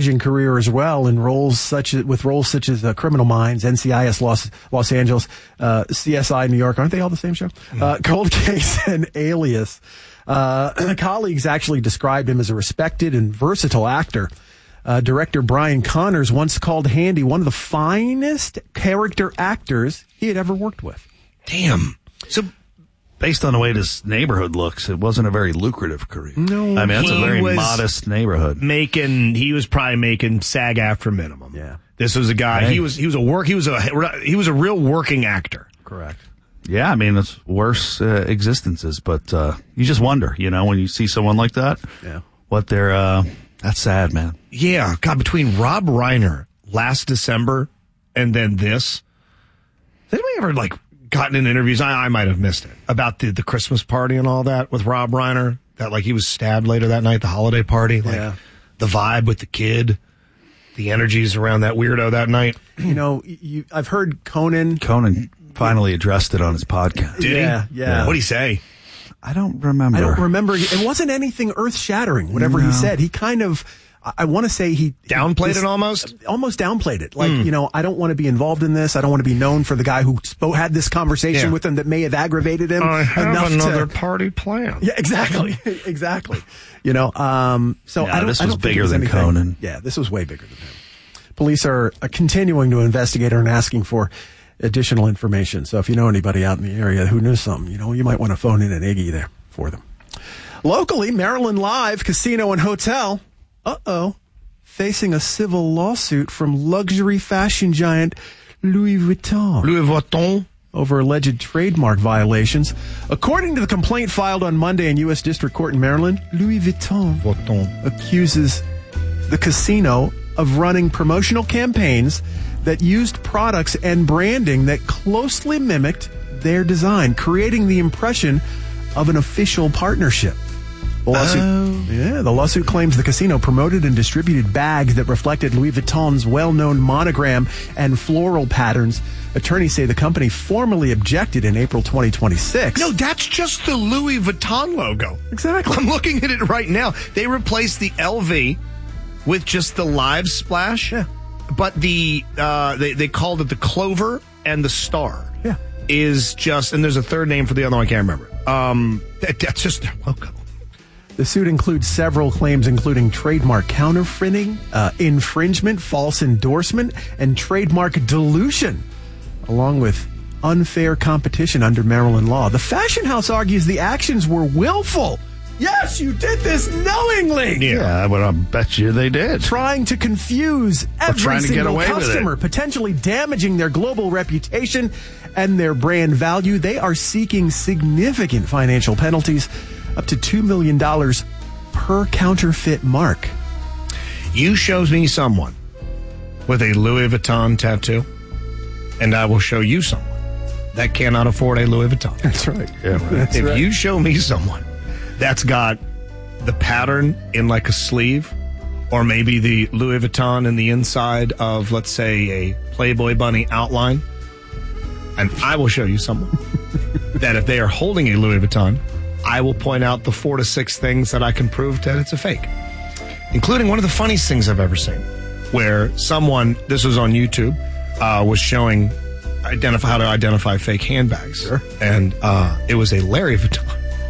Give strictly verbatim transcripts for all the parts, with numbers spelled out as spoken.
television career as well, in roles such as, with roles such as uh, Criminal Minds, N C I S Los, Los Angeles, uh, C S I New York. Aren't they all the same show? Mm. Uh, Cold Case and Alias. Uh, colleagues actually described him as a respected and versatile actor. Uh, director Brian Connors once called Handy one of the finest character actors he had ever worked with. Damn. So, based on the way this neighborhood looks, it wasn't a very lucrative career. No. I mean, that's a He very was modest neighborhood. Making, he was probably making SAG-AFTRA minimum. Yeah. This was a guy, Hey. he was, he was a work, he was a, he was a real working actor. Correct. Yeah, I mean, it's worse uh, existences, but uh, you just wonder, you know, when you see someone like that, Yeah. what they're, uh, that's sad, man. Yeah. God, between Rob Reiner last December and then this, has anybody ever, like, gotten in interviews? I, I might have missed it. About the, the Christmas party and all that with Rob Reiner. That, like, he was stabbed later that night, the holiday party. Like, Yeah. the vibe with the kid, the energies around that weirdo that night. You know, you, I've heard Conan. Conan finally addressed it on his podcast. Did Yeah, he? yeah. What'd he say? I don't remember. I don't remember. It wasn't anything earth-shattering, whatever he No. said. He kind of, I, I want to say he... Downplayed this- it almost? Almost downplayed it. Like, you know, I don't want to be involved in this. I don't want to be known for the guy who spoke, had this conversation Yeah. with him that may have aggravated him. I have enough another to, party plan. Yeah, exactly. exactly. You know, um, so Yeah, I don't this I was don't think it bigger was than anything- Conan. Yeah, this was way bigger than him. Police are uh, continuing to investigate her and asking for additional information. So if you know anybody out in the area who knows something, you know, you might want to phone in an Iggy there for them. Locally, Maryland Live Casino and Hotel, uh-oh, facing a civil lawsuit from luxury fashion giant Louis Vuitton. Louis Vuitton. Over alleged trademark violations. According to the complaint filed on Monday in U S District Court in Maryland, Louis Vuitton Vuitton. accuses the casino of running promotional campaigns that used products and branding that closely mimicked their design, creating the impression of an official partnership. The lawsuit, Oh. yeah, the lawsuit claims the casino promoted and distributed bags that reflected Louis Vuitton's well-known monogram and floral patterns. Attorneys say the company formally objected in April twenty twenty-six. No, that's just the Louis Vuitton logo. Exactly. I'm looking at it right now. They replaced the L V with just the live splash. Yeah. But the uh, they they called it the Clover and the Star. Yeah. Is just, and there's a third name for the other one, I can't remember. Um, that, that's just their logo. The suit includes several claims, including trademark counterfeiting, uh, infringement, false endorsement, and trademark dilution, along with unfair competition under Maryland law. The fashion house argues the actions were willful. Yes, you did this knowingly. Yeah, but I bet you they did. Trying to confuse every trying to get single away with it. customer, potentially damaging their global reputation and their brand value. They are seeking significant financial penalties, up to two million dollars per counterfeit mark. You shows me someone with a Louis Vuitton tattoo, and I will show you someone that cannot afford a Louis Vuitton. That's right. Yeah, right. That's if right. you show me someone that's got the pattern in like a sleeve, or maybe the Louis Vuitton in the inside of, let's say, a Playboy bunny outline, and I will show you someone that if they are holding a Louis Vuitton, I will point out the four to six things that I can prove that it's a fake, including one of the funniest things I've ever seen, where someone, this was on YouTube, uh, was showing identify how to identify fake handbags. Sure. And uh, it was a Larry Vuitton.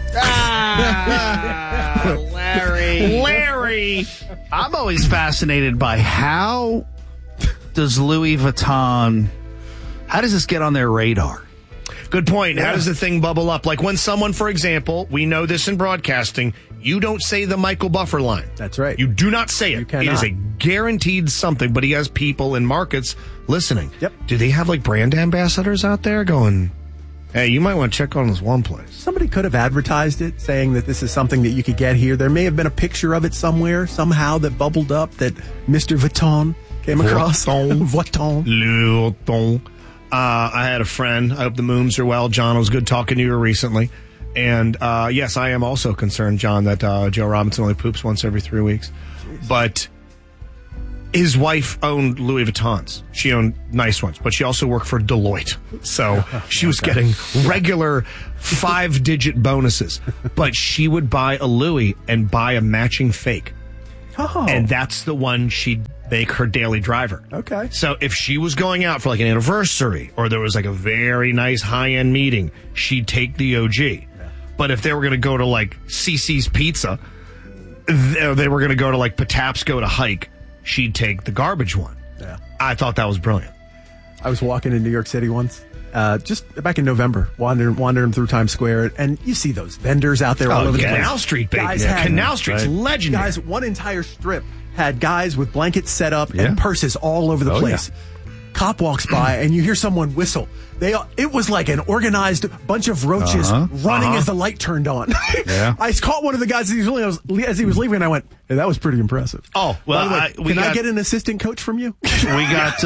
Ah, Larry. Larry. I'm always fascinated by how does Louis Vuitton, how does this get on their radar? Good point. Yeah. How does the thing bubble up? Like when someone, for example, we know this in broadcasting, you don't say the Michael Buffer line. That's right. You do not say it. You cannot. It is a guaranteed something, but he has people in markets listening. Yep. Do they have like brand ambassadors out there going, hey, you might want to check on this one place? Somebody could have advertised it, saying that this is something that you could get here. There may have been a picture of it somewhere, somehow, that bubbled up that Mister Vuitton came across. Vuitton. Vuitton. Louis Vuitton. Uh, I had a friend. I hope the Mooms are well. John, it was good talking to you recently. And uh, yes, I am also concerned, John, that uh, Joe Robinson only poops once every three weeks. Jeez. But his wife owned Louis Vuittons. She owned nice ones, but she also worked for Deloitte. So she was Okay. getting regular five-digit bonuses. But she would buy a Louis and buy a matching fake. Oh. And that's the one she'd make her daily driver. Okay. So if she was going out for like an anniversary or there was like a very nice high-end meeting, she'd take the O G. Yeah. But if they were going to go to like C C's Pizza, they, they were going to go to like Patapsco to hike, she'd take the garbage one. Yeah. I thought that was brilliant. I was walking in New York City once, uh, just back in November, wandering wandering through Times Square, and you see those vendors out there all oh, over the Canal place. Canal Street, baby. Guys Yeah. had, Canal Street's right. legendary. Guys, one entire strip had guys with blankets set up Yeah. and purses all over the Oh, place. Yeah. Cop walks by, and you hear someone whistle. They It was like an organized bunch of roaches Uh-huh. running Uh-huh. as the light turned on. Yeah. I caught one of the guys as he was leaving, as he was leaving and I went, hey, that was pretty impressive. Oh, well, By the way, I- we can I got- get an assistant coach from you? We got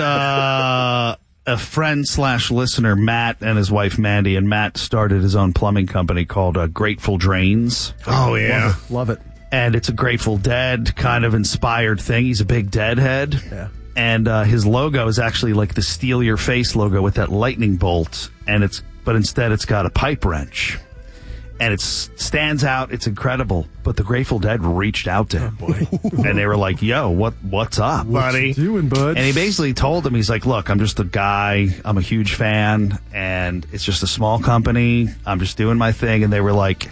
uh, a friend slash listener, Matt, and his wife, Mandy. And Matt started his own plumbing company called uh, Grateful Drains. Oh, yeah. Love it. And it's a Grateful Dead kind of inspired thing. He's a big Deadhead. Yeah. And uh, his logo is actually like the Steal Your Face logo with that lightning bolt. And it's, but instead it's got a pipe wrench. And it stands out. It's incredible. But the Grateful Dead reached out to him. And they were like, yo, what, what's up? Buddy. What you doing, bud? And he basically told them, he's like, look, I'm just a guy. I'm a huge fan. And it's just a small company. I'm just doing my thing. And they were like,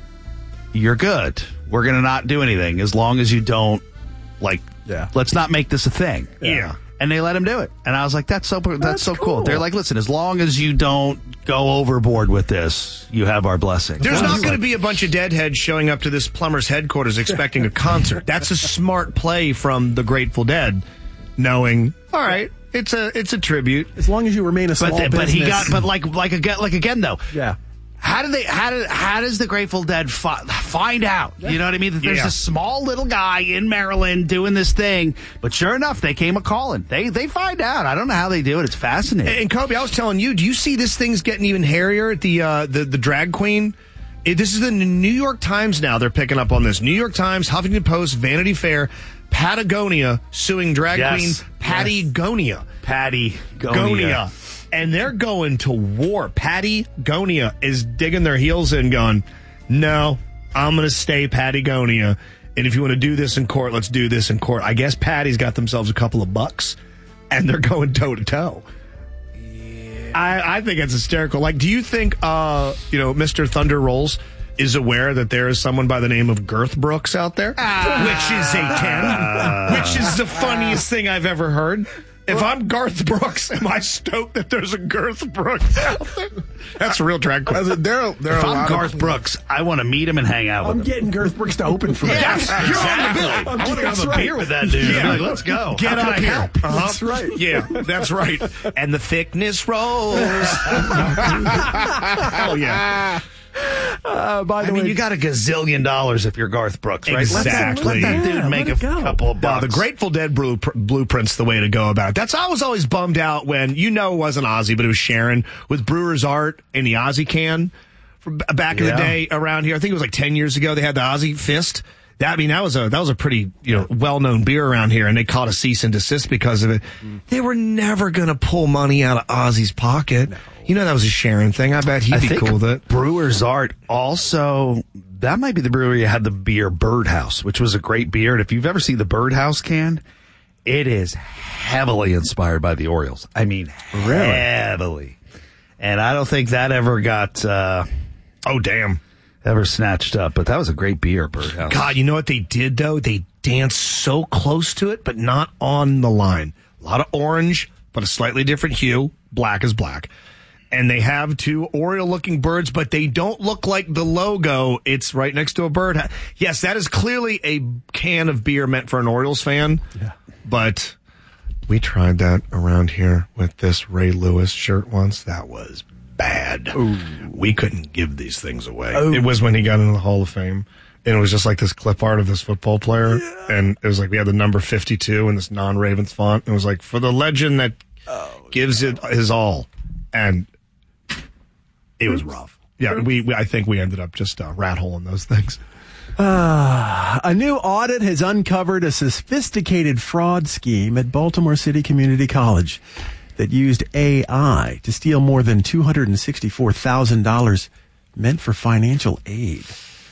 you're good. We're going to not do anything as long as you don't, like, Yeah. let's not make this a thing. Yeah. And they let him do it. And I was like, that's so that's, That's so cool. cool. They're like, listen, as long as you don't go overboard with this, you have our blessing. There's And I not was going to like, be a bunch of deadheads showing up to this plumber's headquarters expecting a concert. That's a smart play from the Grateful Dead, knowing, all right, it's a it's a tribute. As long as you remain a small But, business. but he got, but like, like again, like again though. Yeah. How do they? How do? How does the Grateful Dead fi- find out? You know what I mean? That there's Yeah. a small little guy in Maryland doing this thing, but sure enough, they came a calling. They they find out. I don't know how they do it. It's fascinating. And Kobe, I was telling you, do you see this thing's getting even hairier at the uh, the the drag queen? It, this is the New York Times now. They're picking up on this. New York Times, Huffington Post, Vanity Fair, Patagonia suing drag Yes. queen Patty Yes. Gonia. Patty Gonia. And they're going to war. Patty Gonia is digging their heels in, going, no, I'm going to stay Patty Gonia. And if you want to do this in court, let's do this in court. I guess Patty's got themselves a couple of bucks, and they're going toe to toe. I, I think it's hysterical. Like, do you think, uh, you know, Mister Thunder Rolls is aware that there is someone by the name of Girth Brooks out there? Ah. Which is a ten. Which is the funniest thing I've ever heard. If I'm Garth Brooks, am I stoked that there's a Girth Brooks out there? That's a real drag queen. There, there are If a I'm lot Garth of, Brooks, I want to meet him and hang out I'm with him. getting Girth Brooks to open for me. Yes, exactly. I want to That's have a right. beer with that dude. Yeah. Be like, let's go. Get How up can I here. help? Uh-huh. That's right. Yeah, that's right. And the thickness rolls. Hell yeah. Uh, by the I mean, way, you got a gazillion dollars if you're Garth Brooks, right? Let that- Exactly. Let that, dude Yeah, make let a it go. couple of Wow, bucks. the Grateful Dead blu- blueprint's the way to go about it. That's I was always bummed out when, you know, it wasn't Ozzy, but it was Sharon with Brewer's Art and the Ozzy can from b- back in Yeah. the day around here. I think it was like ten years ago. They had the Ozzy Fist. That, I mean, that was a that was a pretty you know well known beer around here, and they caught a cease and desist because of it. Mm. They were never going to pull money out of Ozzy's pocket. You know, that was a Sharon thing. I bet he'd I be think cool with it. Brewer's Art also, that might be the brewery that had the beer Birdhouse, which was a great beer. And if you've ever seen the Birdhouse can, it is heavily inspired by the Orioles. I mean, heavily. And I don't think that ever got, uh, Oh, damn. ever snatched up. But that was a great beer, Birdhouse. God, you know what they did, though? They danced so close to it, but not on the line. A lot of orange, but a slightly different hue. Black is black. And they have two Oriole-looking birds, but they don't look like the logo. It's right next to a bird. Yes, that is clearly a can of beer meant for an Orioles fan. Yeah. But we tried that around here with this Ray Lewis shirt once. That was bad. Ooh. We couldn't give these things away. Oh. It was when he got into the Hall of Fame. And it was just like this clip art of this football player. Yeah. And it was like we had the number fifty-two in this non-Ravens font. And it was like, for the legend that oh, gives it his all. And it was rough. Yeah, we, we I think we ended up just uh, rat holing those things. Uh, a new audit has uncovered a sophisticated fraud scheme at Baltimore City Community College that used A I to steal more than two hundred sixty-four thousand dollars meant for financial aid.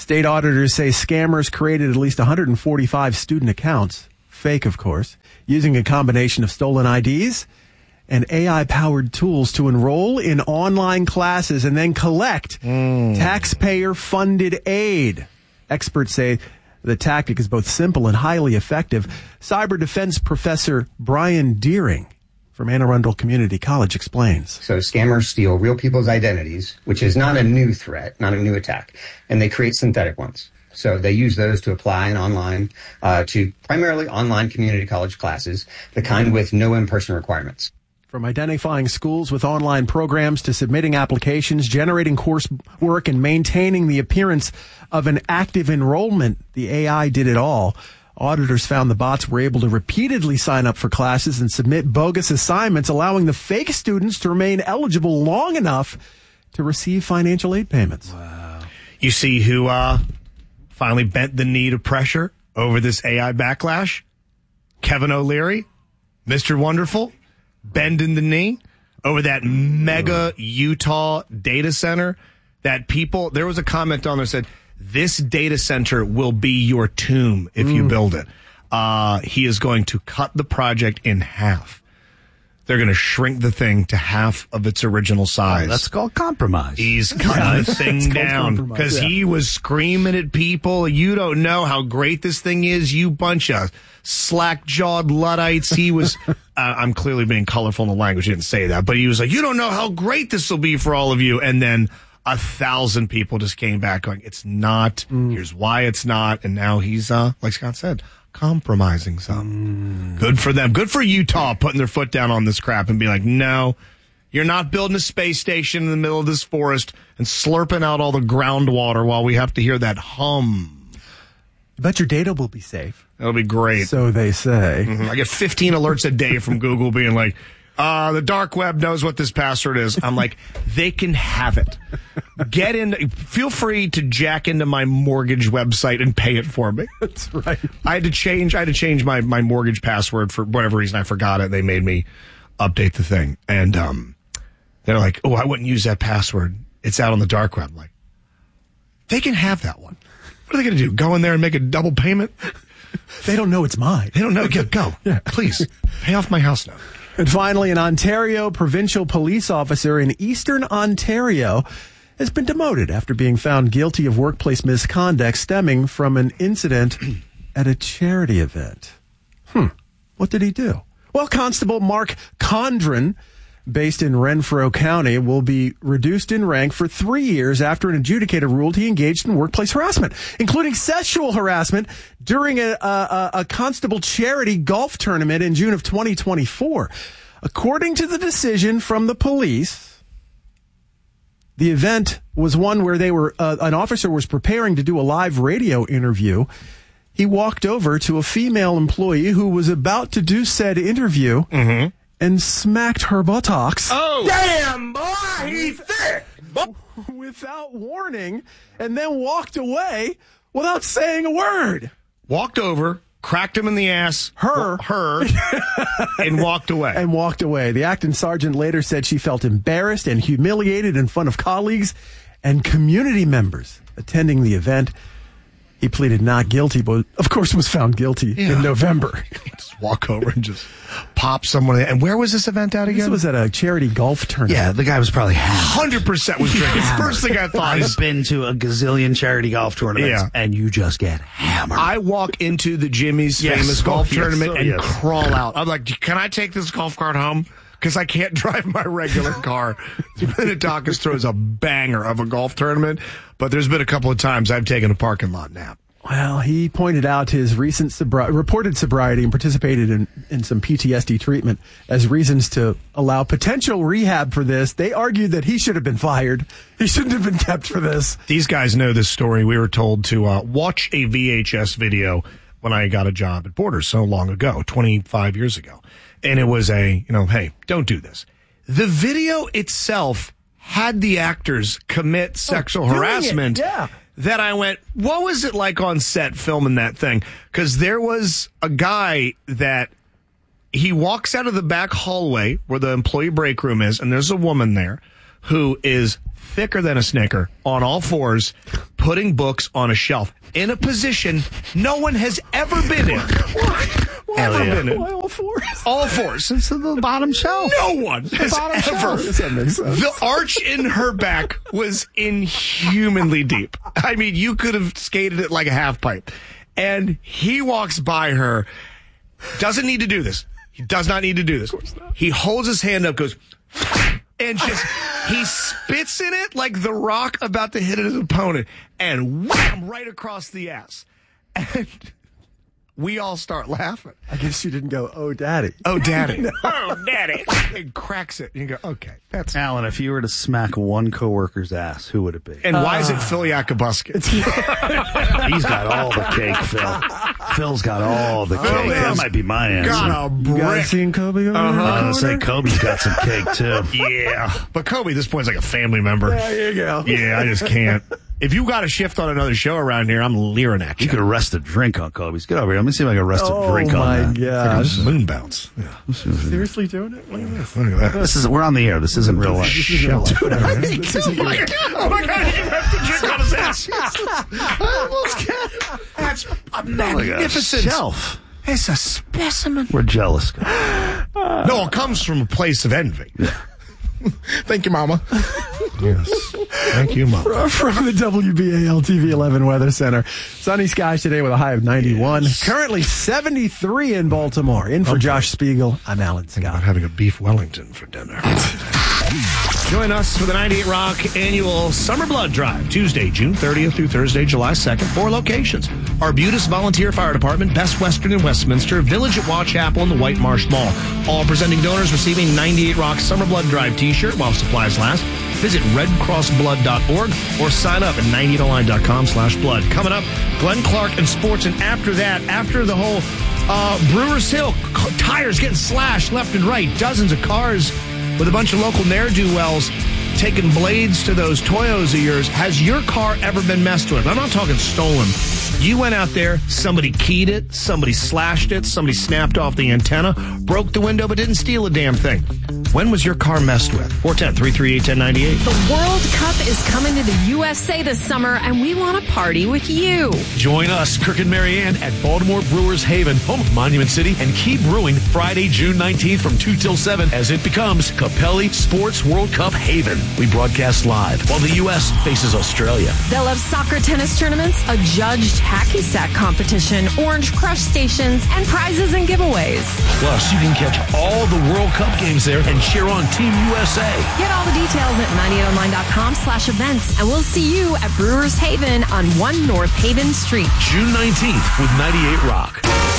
State auditors say scammers created at least one hundred forty-five student accounts, fake of course, using a combination of stolen I Ds and A I-powered tools to enroll in online classes and then collect mm. taxpayer-funded aid. Experts say the tactic is both simple and highly effective. Cyber defense professor Brian Deering from Anne Arundel Community College explains. So scammers steal real people's identities, which is not a new threat, not a new attack, and they create synthetic ones. So they use those to apply in online uh, to primarily online community college classes, the kind with no in-person requirements. From identifying schools with online programs to submitting applications, generating coursework, and maintaining the appearance of an active enrollment, the A I did it all. Auditors found the bots were able to repeatedly sign up for classes and submit bogus assignments, allowing the fake students to remain eligible long enough to receive financial aid payments. Wow. You see who uh, finally bent the knee to pressure over this A I backlash? Kevin O'Leary, Mister Wonderful. Bending the knee over that mega Utah data center that people, there was a comment on there that said, this data center will be your tomb if mm. you build it. Uh, he is going to cut the project in half. They're going to shrink the thing to half of its original size. Oh, that's called compromise. He's cutting the thing down because yeah. he was screaming at people. You don't know how great this thing is, you bunch of slack-jawed Luddites. He was, uh, I'm clearly being colorful in the language. He didn't say that, but he was like, you don't know how great this will be for all of you. And then a thousand people just came back going, it's not. Mm. Here's why it's not. And now he's, uh, like Scott said, compromising some. Mm. Good for them. Good for Utah putting their foot down on this crap and being like, no, you're not building a space station in the middle of this forest and slurping out all the groundwater while we have to hear that hum. But your data will be safe. That'll be great. So they say. Mm-hmm. I get fifteen alerts a day from Google being like, uh, the dark web knows what this password is. I'm like, they can have it. Get in. Feel free to jack into my mortgage website and pay it for me. That's right. I had to change. I had to change my, my mortgage password for whatever reason. I forgot it. They made me update the thing, and um, they're like, "Oh, I wouldn't use that password. It's out on the dark web." I'm like, they can have that one. What are they going to do? Go in there and make a double payment? They don't know it's mine. They don't know. Yeah, go. Yeah. Please pay off my house note. And finally, an Ontario provincial police officer in eastern Ontario has been demoted after being found guilty of workplace misconduct stemming from an incident at a charity event. Hmm. What did he do? Well, Constable Mark Condren, based in Renfrew County, will be reduced in rank for three years after an adjudicator ruled he engaged in workplace harassment, including sexual harassment during a, a, a constable charity golf tournament in June of twenty twenty-four. According to the decision from the police, the event was one where they were uh, an officer was preparing to do a live radio interview. He walked over to a female employee who was about to do said interview. Mm-hmm. And smacked her buttocks. Oh, damn, boy, he's thick. Without warning, and then walked away without saying a word. Walked over, cracked him in the ass, her, her, and walked away. And walked away. The acting sergeant later said she felt embarrassed and humiliated in front of colleagues and community members attending the event. He pleaded not guilty, but of course was found guilty yeah. in November. Just walk over and just pop someone. And where was this event at again? This was at a charity golf tournament. Yeah, the guy was probably hammered. one hundred percent was drinking. First thing I thought I've is... been to a gazillion charity golf tournaments, yeah. and you just get hammered. I walk into the Jimmy's yes. famous golf oh, tournament yes. oh, and yes. crawl out. I'm like, can I take this golf cart home? Because I can't drive my regular car. Minnetonka throws a banger of a golf tournament, but there's been a couple of times I've taken a parking lot nap. Well, he pointed out his recent sobri- reported sobriety and participated in, in some P T S D treatment as reasons to allow potential rehab for this. They argued that he should have been fired. He shouldn't have been kept for this. These guys know this story. We were told to uh, watch a V H S video when I got a job at Borders so long ago, twenty-five years ago. And it was a, you know, hey, don't do this. The video itself had the actors commit sexual oh, harassment. It, yeah. That I went, what was it like on set filming that thing? Because there was a guy that he walks out of the back hallway where the employee break room is, and there's a woman there who is thicker than a Snicker on all fours, putting books on a shelf in a position no one has ever been in. Why? Why, Ever yeah. been in. Why all fours? All fours. It's to the bottom shelf. No one has bottom ever. shelf. Yes, that makes sense. The arch in her back was inhumanly deep. I mean, you could have skated it like a half pipe. And he walks by her, doesn't need to do this. He does not need to do this. He holds his hand up, goes, and just, he spits in it like The Rock about to hit his opponent, and wham, right across the ass. And we all start laughing. I guess you didn't go, oh, daddy. Oh, daddy. No. Oh, daddy. It cracks it. And you go, okay, that's... Alan, if you were to smack one coworker's ass, who would it be? And why is it Phil Yakubuskin? He's got all the cake, Phil. Phil's got all the cake. Phil That has might be my answer. Got a You brick. guys seen Kobe over Uh-huh. in the I was corner? going to say, Kobe's got some cake, too. Yeah. But Kobe at this point is like a family member. There you go. Yeah, I just can't. If you got a shift on another show around here, I'm leering at you. You could arrest a drink on Kobe's. Get over here. Let me see if I can arrest a Oh, drink my on that. gosh. Moon bounce. Yeah. Seriously doing it? Look at this. Look at that. This is, we're on the air. This isn't real life. This is real life. Dude, Whatever. I mean, This isn't oh, my real. God. Oh, my God. He left the drink on his ass. I almost got it. That's a magnificent. Shelf. It's a specimen. We're jealous. No, it comes from a place of envy. Thank you, Mama. Yes. Thank you, Mama. From the W B A L T V eleven Weather Center. Sunny skies today with a high of ninety-one. Yes. Currently seventy-three in Baltimore. In for Okay. Josh Spiegel, I'm Alan I'm Scott. having a beef Wellington for dinner. Join us for the ninety-eight Rock annual Summer Blood Drive, Tuesday, June thirtieth through Thursday, July second. Four locations. Arbutus Volunteer Fire Department, Best Western in Westminster, Village at Waugh Chapel, and the White Marsh Mall. All presenting donors receiving ninety-eight Rock Summer Blood Drive t-shirt while supplies last. Visit red cross blood dot org or sign up at ninety eight online dot com slash blood. Coming up, Glenn Clark and sports, and after that, after the whole uh, Brewers Hill c- tires getting slashed left and right, dozens of cars with a bunch of local ne'er-do-wells taking blades to those Toyos of yours. Has your car ever been messed with? I'm not talking stolen. You went out there, somebody keyed it, somebody slashed it, somebody snapped off the antenna, broke the window, but didn't steal a damn thing. When was your car messed with? four one zero, three three eight, one zero nine eight. The World Cup is coming to the U S A this summer, and we want to party with you. Join us, Kirk and Marianne, at Baltimore Brewers Haven, home of Monument City, and keep brewing Friday, June nineteenth from two till seven as it becomes Capelli Sports World Cup Haven. We broadcast live while the U S faces Australia. They'll have soccer tennis tournaments, a judged hacky sack competition, Orange Crush stations, and prizes and giveaways. Plus, you can catch all the World Cup games there and cheer on Team U S A. Get all the details at ninety eight online dot com slash events, and we'll see you at Brewers Haven on one North Haven Street. June nineteenth with ninety-eight Rock.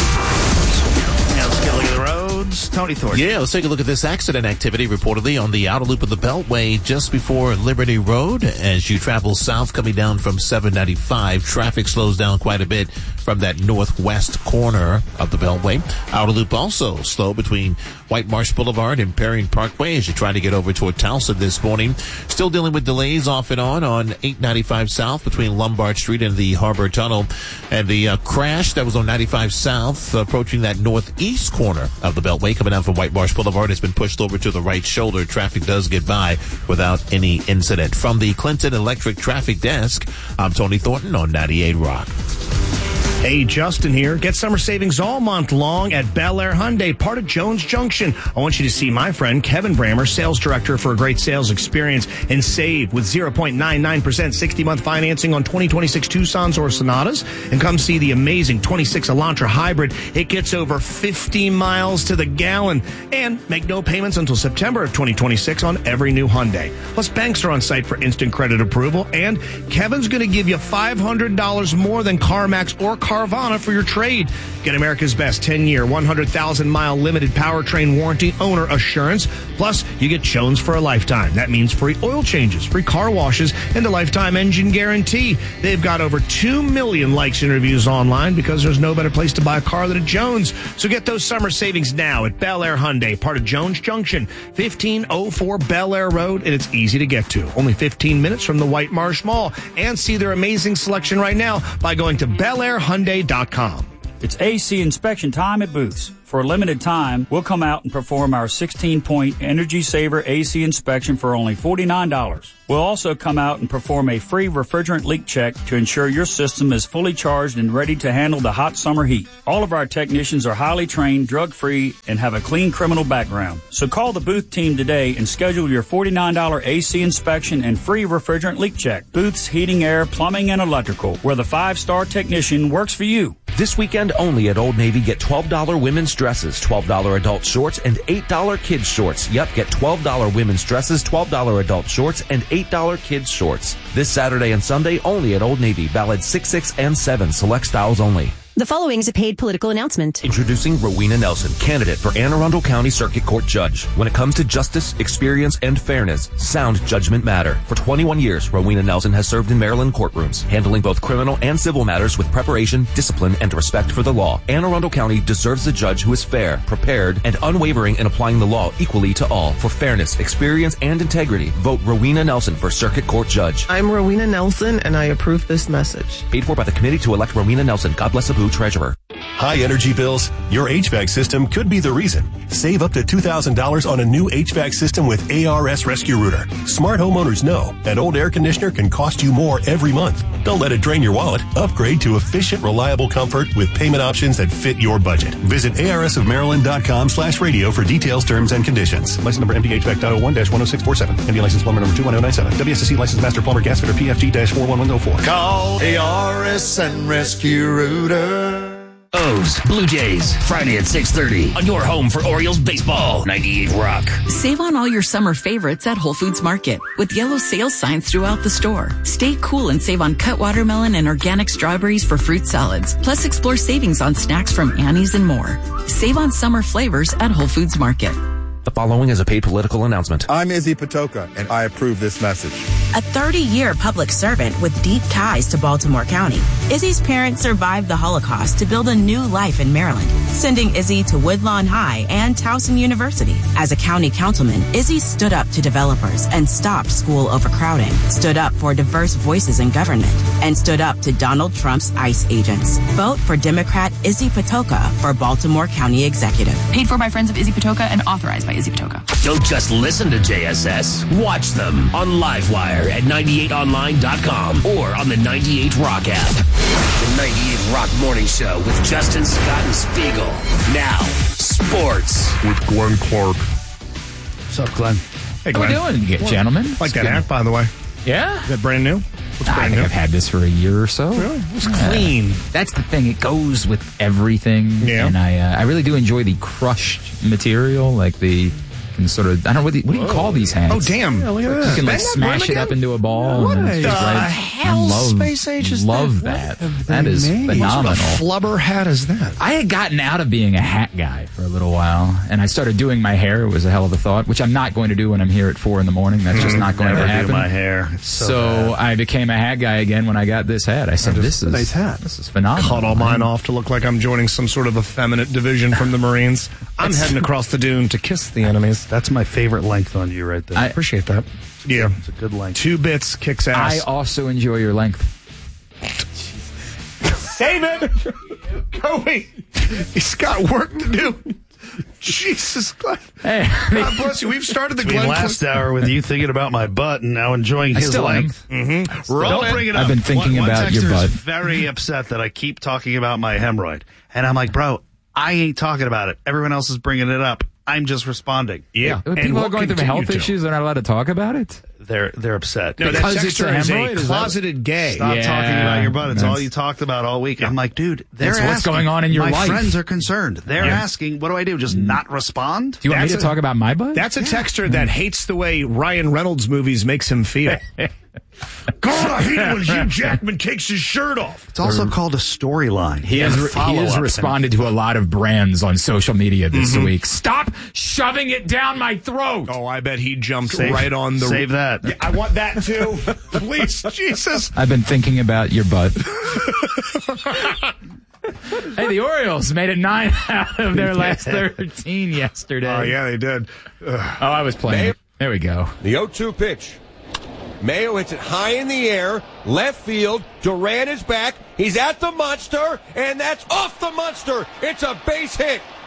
Now let's get a look at the roads. Tony Thornton. Yeah, let's take a look at this accident activity reportedly on the outer loop of the Beltway just before Liberty Road. As you travel south coming down from seven ninety-five, traffic slows down quite a bit from that northwest corner of the Beltway. Outer loop also slow between White Marsh Boulevard and Perrine Parkway as you try to get over toward Towson this morning. Still dealing with delays off and on on eight ninety-five south between Lombard Street and the Harbor Tunnel. And the uh, crash that was on ninety-five south approaching that northeast corner of the Beltway coming down from White Marsh Boulevard has been pushed over to the right shoulder. Traffic does get by without any incident. From the Clinton Electric Traffic Desk, I'm Tony Thornton on ninety-eight Rock. Hey, Justin here. Get summer savings all month long at Bel Air Hyundai, part of Jones Junction. I want you to see my friend Kevin Brammer, sales director, for a great sales experience and save with zero point nine nine percent sixty-month financing on twenty twenty-six Tucsons or Sonatas. And come see the amazing twenty-six Elantra Hybrid. It gets over fifty miles to the gallon. And make no payments until September of twenty twenty-six on every new Hyundai. Plus, banks are on site for instant credit approval. And Kevin's going to give you five hundred dollars more than CarMax or Carvana for your trade. Get America's best ten-year, one hundred thousand mile limited powertrain warranty owner assurance. Plus, you get Jones for a lifetime. That means free oil changes, free car washes, and a lifetime engine guarantee. They've got over two million likes and reviews online because there's no better place to buy a car than at Jones. So get those summer savings now at Bel Air Hyundai, part of Jones Junction, fifteen oh four Bel Air Road, and it's easy to get to. Only fifteen minutes from the White Marsh Mall. And see their amazing selection right now by going to bel air hyundai dot com. It's A C inspection time at Booth's. For a limited time, we'll come out and perform our sixteen-point Energy Saver A C inspection for only forty-nine dollars. We'll also come out and perform a free refrigerant leak check to ensure your system is fully charged and ready to handle the hot summer heat. All of our technicians are highly trained, drug-free, and have a clean criminal background. So call the Booth team today and schedule your forty-nine dollars A C inspection and free refrigerant leak check. Booth's Heating, Air, Plumbing, and Electrical, where the five-star technician works for you. This weekend only at Old Navy, get twelve dollars women's dresses, twelve dollars adult shorts, and eight dollars kids shorts. Yep, get twelve dollars women's dresses, twelve dollars adult shorts, and eight dollars kids shorts. This Saturday and Sunday only at Old Navy. Valid six, six, and seven. Select styles only. The following is a paid political announcement. Introducing Rowena Nelson, candidate for Anne Arundel County Circuit Court Judge. When it comes to justice, experience, and fairness, sound judgment matter. For twenty-one years, Rowena Nelson has served in Maryland courtrooms, handling both criminal and civil matters with preparation, discipline, and respect for the law. Anne Arundel County deserves a judge who is fair, prepared, and unwavering in applying the law equally to all. For fairness, experience, and integrity, vote Rowena Nelson for Circuit Court Judge. I'm Rowena Nelson, and I approve this message. Paid for by the Committee to Elect Rowena Nelson. God bless Abu, Treasurer. High energy bills? Your H V A C system could be the reason. Save up to two thousand dollars on a new H V A C system with A R S Rescue Router. Smart homeowners know an old air conditioner can cost you more every month. Don't let it drain your wallet. Upgrade to efficient, reliable comfort with payment options that fit your budget. Visit arsofmaryland.com slash radio for details, terms, and conditions. License number M D H V A C dot oh one dash one oh six four seven. M D license plumber number two one oh nine seven. W S S C license master plumber gas fitter P F G dash four one one oh four. Call A R S and Rescue Router. O's, Blue Jays, Friday at six thirty on your home for Orioles baseball, ninety-eight Rock. Save on all your summer favorites at Whole Foods Market with yellow sales signs throughout the store. Stay cool and save on cut watermelon and organic strawberries for fruit salads. Plus explore savings on snacks from Annie's and more. Save on summer flavors at Whole Foods Market. The following is a paid political announcement. I'm Izzy Patoka, and I approve this message. A thirty-year public servant with deep ties to Baltimore County, Izzy's parents survived the Holocaust to build a new life in Maryland, sending Izzy to Woodlawn High and Towson University. As a county councilman, Izzy stood up to developers and stopped school overcrowding, stood up for diverse voices in government, and stood up to Donald Trump's ICE agents. Vote for Democrat Izzy Patoka for Baltimore County Executive. Paid for by Friends of Izzy Patoka and authorized by Izzy Patoka. Don't just listen to J S S. Watch them on Livewire at ninety-eight online dot com or on the ninety-eight Rock app. The ninety-eight Rock Morning Show with Justin, Scott, and Spiegel. Now, sports. With Glenn Clark. What's up, Glenn? Hey, Glenn. How we doing, Well, gentlemen? Like It's that good. hat, by the way. Yeah? Is that brand new? Looks I brand think new. I've had this for a year or so. Really? It's Yeah. clean. That's the thing. It goes with everything. Yeah. And I, uh, I really do enjoy the crushed material, like the can sort of. I don't know what, the, what do you call these hats? Oh, damn. Yeah, look at You that. can like Bend that smash rim it up again? into a ball. What and it's the just right- hell I love, space age is love that? that. What have That they is made? phenomenal. What sort of flubber hat is that? I had gotten out of being a hat guy for a little while, and I started doing my hair. It was a hell of a thought, which I'm not going to do when I'm here at four in the morning. That's just not going Never to do happen. my hair. It's so, So, bad. I became a hat guy again when I got this hat. I said, "This is nice hat. This is phenomenal." Cut all mine off to look like I'm joining some sort of effeminate division from the Marines. I'm heading across the dune to kiss the enemies. That's my favorite length on you right there. I appreciate that. Yeah. It's a good length. Two bits kicks I ass. also enjoy your length. Save it! Kobe! He's got work to do. Jesus Christ. Hey, God bless you. We've started the Between Glenn last Clark- hour with you thinking about my butt and now enjoying I his still am. length. Mm-hmm. Don't bring it up. I've been thinking one, one about your texter butt. is very upset that I keep talking about my hemorrhoid. And I'm like, bro, I ain't talking about it. Everyone else is bringing it up. I'm just responding. Yeah. When And people we'll are going through continue health to. issues, they're not allowed to talk about it. They're they're upset. No, that Because it's a texter is hemorrhoid? a Is that- closeted gay. Stop Yeah, talking about your butt. It's all that's- you talked about all week. I'm like, dude, they're That's what's asking. going on in your my life. friends are concerned. They're Yeah. asking, what do I do? Just not respond? Do you want That's me to a- talk about my butt? That's a texter that hates the way Ryan Reynolds movies makes him feel. God, I hate it when Hugh Jackman takes his shirt off. It's also called a storyline. He has, And re- he follow-up. has responded to a lot of brands on social media this week. Stop shoving it down my throat. Oh, I bet he jumped Save- right on the. Save that. Yeah, I want that too. Please, Jesus. I've been thinking about your butt. Hey, the Orioles made it nine out of their last thirteen yesterday. Oh, yeah, they did. Ugh. Oh, I was playing. There we go. The oh two pitch. Mayo hits it high in the air, left field. Duran is back. He's at the monster, and that's off the monster. It's a base hit.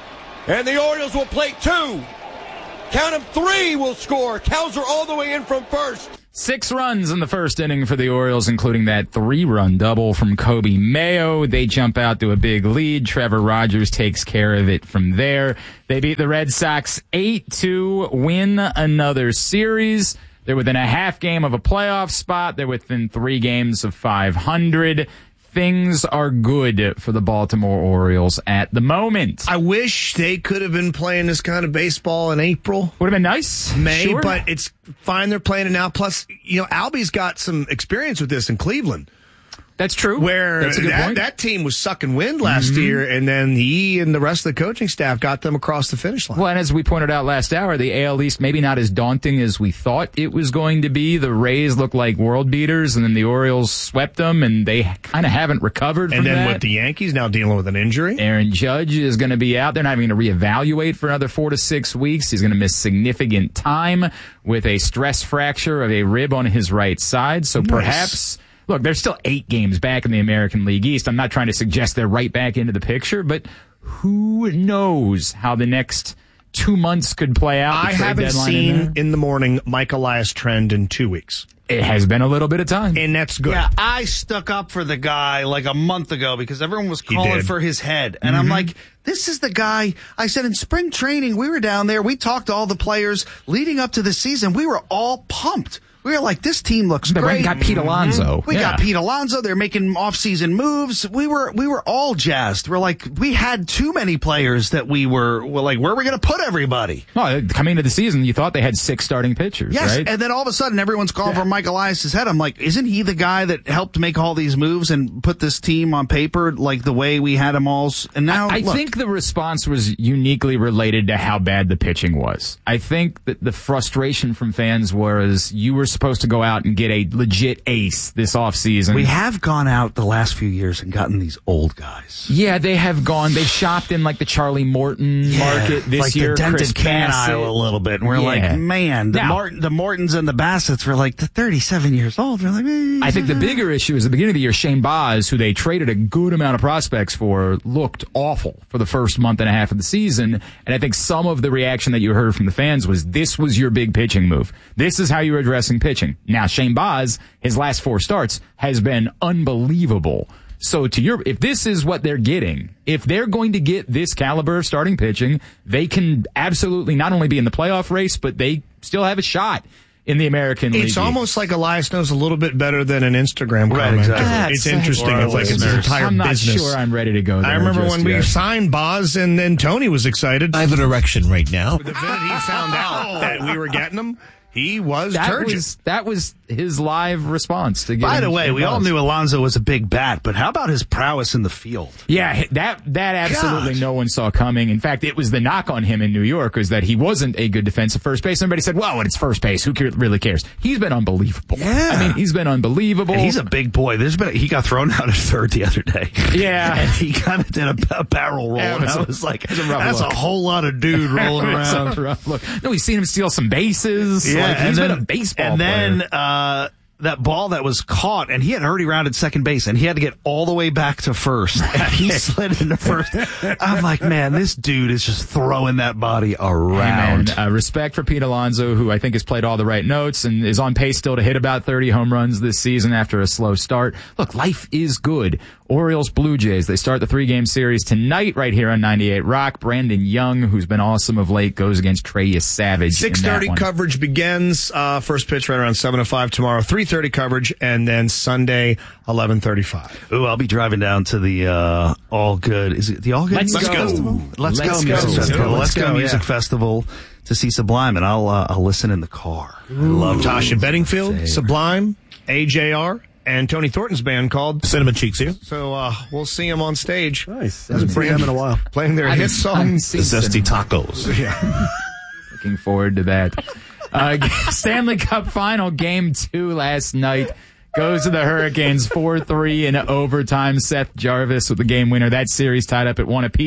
And the Orioles will play two. Count them, three will score. Cows are all the way in from first. Six runs in the first inning for the Orioles, including that three-run double from Kobe Mayo. They jump out to a big lead. Trevor Rogers takes care of it from there. They beat the Red Sox eight two, win another series. They're within a half game of a playoff spot. They're within three games of five hundred. Things are good for the Baltimore Orioles at the moment. I wish they could have been playing this kind of baseball in April. Would have been nice. May, sure. But it's fine they're playing it now. Plus, you know, Albie's got some experience with this in Cleveland. That's true. Where That's a good that, point. that team was sucking wind last mm-hmm. year, and then he and the rest of the coaching staff got them across the finish line. Well, and as we pointed out last hour, the A L East maybe not as daunting as we thought it was going to be. The Rays look like world beaters, and then the Orioles swept them, and they kind of haven't recovered from that. And then that. with the Yankees now dealing with an injury. Aaron Judge is going to be out. They're not even going to reevaluate for another four to six weeks. He's going to miss significant time with a stress fracture of a rib on his right side. So nice. Perhaps... Look, they're still eight games back in the American League East. I'm not trying to suggest they're right back into the picture, but who knows how the next two months could play out. I haven't seen in, in the morning Mike Elias trend in two weeks. It has been a little bit of time. And that's good. Yeah, I stuck up for the guy like a month ago because everyone was calling for his head. And mm-hmm. I'm like, this is the guy. I said in spring training, we were down there. We talked to all the players leading up to the season. We were all pumped. We were like, this team looks they great. We got Pete Alonso. We yeah. got Pete Alonso. They're making off-season moves. We were we were all jazzed. We're like, we had too many players that we were, were like, where are we going to put everybody? Oh, coming into the season, you thought they had six starting pitchers, yes, right? And then all of a sudden, everyone's calling yeah. for Mike Elias' head. I'm like, isn't he the guy that helped make all these moves and put this team on paper like the way we had them all? And now, I, I look. think the response was uniquely related to how bad the pitching was. I think that the frustration from fans was you were supposed to go out and get a legit ace this offseason. We have gone out the last few years and gotten these old guys. Yeah, they have gone. They've shopped in like the Charlie Morton yeah, market this like year. Like the dented Chris can Bassett. aisle a little bit. And we're yeah. like, man, the, now, Martin, the Mortons and the Bassets were like the thirty-seven years old. We're like, eh. I think the bigger issue is at the beginning of the year, Shane Baz, who they traded a good amount of prospects for, looked awful for the first month and a half of the season. And I think some of the reaction that you heard from the fans was this was your big pitching move. This is how you're addressing pitching. Now, Shane Baz, his last four starts has been unbelievable. So to your, if this is what they're getting, if they're going to get this caliber of starting pitching, they can absolutely not only be in the playoff race, but they still have a shot in the American League. It's almost like Elias knows a little bit better than an Instagram right, comment. Exactly. It's interesting. It's like it's his entire I'm not business. sure I'm ready to go there. I remember just when yet. we signed Boz and then Tony was excited. I have an erection right now. The minute he found out that we were getting him, he was that turgid. was that was his live response to By the way, we Buzz. all knew Alonso was a big bat, but how about his prowess in the field? Yeah, that that absolutely God. no one saw coming. In fact, it was the knock on him in New York was that he wasn't a good defensive first base. Everybody said, well, when it's first base, who really cares? He's been unbelievable. Yeah. I mean, he's been unbelievable. And he's a big boy. There's been a, he got thrown out at third the other day. Yeah. And he kind of did a, a barrel roll. Yeah, and a, I was like, a that's look. a whole lot of dude rolling around. It's a rough look. No, we've seen him steal some bases. Yeah, like, he's and been then, a baseball And then, player. uh, that ball that was caught, and he had already rounded second base, and he had to get all the way back to first. And he slid into first. I'm like, man, this dude is just throwing that body around. Hey, uh, respect for Pete Alonso, who I think has played all the right notes and is on pace still to hit about thirty home runs this season after a slow start. Look, life is good. Orioles, Blue Jays, they start the three-game series tonight right here on ninety-eight Rock. Brandon Young, who's been awesome of late, goes against Trey Savage. six thirty coverage begins. Uh, first pitch right around seven oh five tomorrow. three thirty coverage, and then Sunday, eleven thirty-five. Ooh, I'll be driving down to the uh, All Good. Is it the All Good Let's Music go. Festival? Let's, Let's Go, go. Music Let's Festival. go. Let's Go, Let's go, Music yeah. Festival to see Sublime, and I'll uh, I'll listen in the car. I love Tasha Bedingfield, Save. Sublime, A J R, and Tony Thornton's band called Cinnamon Cheeks here. So uh, we'll see him on stage. Nice. Haven't seen them in a while. Playing their hit song. The Zesty Tacos. Yeah. Looking forward to that. Uh, Stanley Cup final, game two last night. Goes to the Hurricanes four three in overtime. Seth Jarvis with the game winner. That series tied up at one apiece.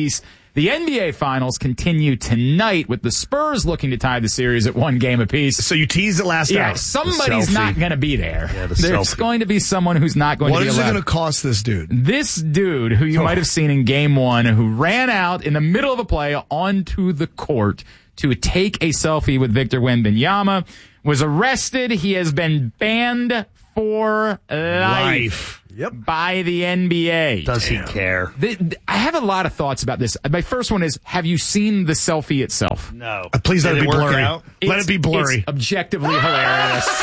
The N B A Finals continue tonight with the Spurs looking to tie the series at one game apiece. So you teased it last yeah, hour. Somebody's not going to be there. Yeah, the There's selfie. going to be someone who's not going What to be is it allowed. going to cost this dude? This dude, who you Oh. might have seen in game one, who ran out in the middle of a play onto the court to take a selfie with Victor Wembanyama, was arrested. He has been banned for life, Life. Yep. by the N B A. Does he care? The- the- I have a lot of thoughts about this. My first one is, have you seen the selfie itself? No. Uh, please let Did it be work blurry. out? Let It's- it be blurry. It's objectively hilarious.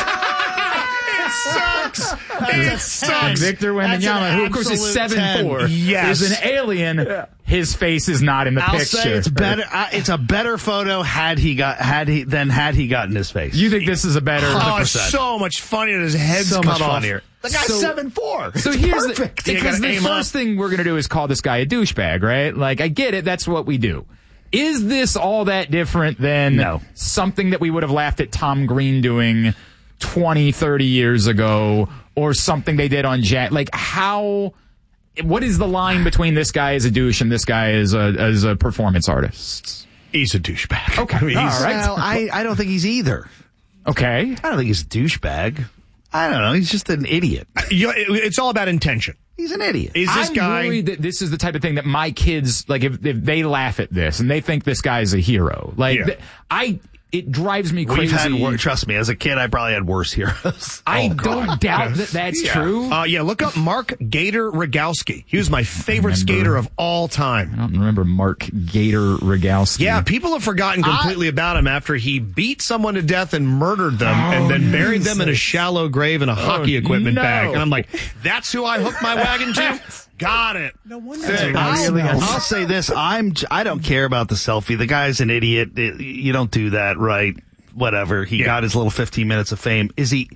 It sucks. It sucks. Victor Wembanyama, who of course is seven four, Yes. is an alien. His face is not in the I'll picture. say it's better. Uh, it's a better photo had he got had he than had he gotten his face. You think this is a better? Oh, it's so much funnier. His head's So cut much off. funnier. The guy's So- seven four. So It's here's perfect. the You because gotta the aim first up. thing we're gonna do is call this guy a douchebag, right? Like, I get it. That's what we do. Is this all that different than No. something that we would have laughed at Tom Green doing twenty, thirty years ago, or something they did on Jack? Like, how? What is the line between this guy as a douche and this guy as a as a performance artist? He's a douchebag. Okay, I mean, he's- all right. Well, I, I don't think he's either. Okay. I don't think he's a douchebag. I don't know. He's just an idiot. You know, it- it's all about intention. He's an idiot. Is this I'm guy? worried that this is the type of thing that my kids, like, if, if they laugh at this and they think this guy is a hero, like, Yeah. th- I, it drives me crazy. We've had wor- trust me, as a kid, I probably had worse heroes. I Oh, don't God. doubt that that's Yeah. true. Uh, yeah, look up Mark Gator Rogowski. He was my favorite Remember. skater of all time. I don't remember Mark Gator Rogowski. Yeah, people have forgotten completely about him after he beat someone to death and murdered them Oh, and then buried them in a Jesus. shallow grave in a hockey equipment no. bag. And I'm like, that's who I hooked my wagon to? Got it. No wonder. Thanks. I'll, Really I'll say this: I'm I don't care about the selfie. The guy's an idiot. It- you don't do that, right? Whatever. He Yeah. got his little fifteen minutes of fame. Is he?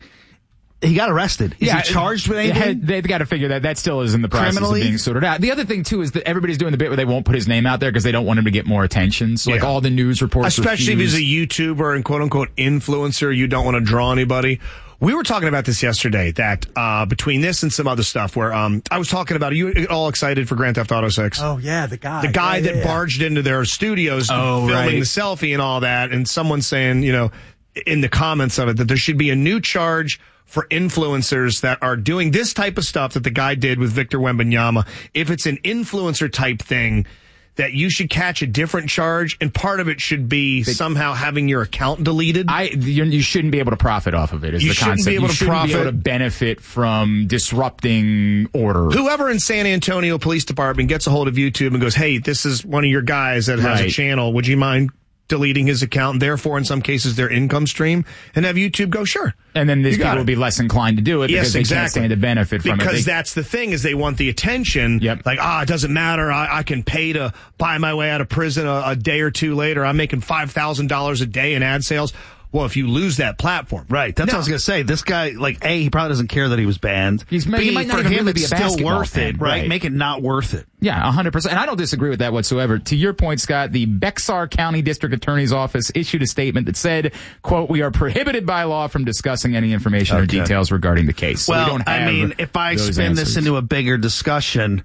He got arrested. Is he charged with it- anything? They've got to figure that. That still is in the process Criminally? of being sorted out. The other thing, too, is that everybody's doing the bit where they won't put his name out there because they don't want him to get more attention. So, like, Yeah. all the news reports Especially refuse. if he's a YouTuber and quote unquote influencer, you don't want to draw anybody. We were talking about this yesterday, that uh, between this and some other stuff where um, I was talking about, are you all excited for Grand Theft Auto six? Oh yeah, the guy. The guy Yeah, that yeah, yeah. barged into their studios Oh, filming right. the selfie and all that, and someone saying, you know, in the comments of it, that there should be a new charge for influencers that are doing this type of stuff that the guy did with Victor Wembanyama. If it's an influencer type thing, that you should catch a different charge, and part of it should be somehow having your account deleted. I you, you shouldn't be able to profit off of it. Is You the shouldn't concept. be able you to shouldn't be able profit. to benefit from disrupting order. Whoever in San Antonio Police Department gets a hold of YouTube and goes, hey, this is one of your guys that has a Right. channel. Would you mind deleting his account, and therefore, in some cases, their income stream, and have YouTube go, sure. And then these You got people it. will be less inclined to do it Yes, because they exactly. can't stand to benefit from because it. They- that's the thing, is they want the attention. Yep. Like, ah, it doesn't matter. I, I can pay to buy my way out of prison a, a day or two later. I'm making five thousand dollars a day in ad sales. Well, if you lose that platform. Right. That's No. what I was going to say. This guy, like, A, he probably doesn't care that he was banned. He's ma- he B, might not for even him, really it's be a still basketball worth fan, it, right? right. Make it not worth it. Yeah, one hundred percent. And I don't disagree with that whatsoever. To your point, Scott, the Bexar County District Attorney's Office issued a statement that said, quote, we are prohibited by law from discussing any information or Okay. details regarding the case. So Well, we don't have I mean, if I those spin answers. this into a bigger discussion,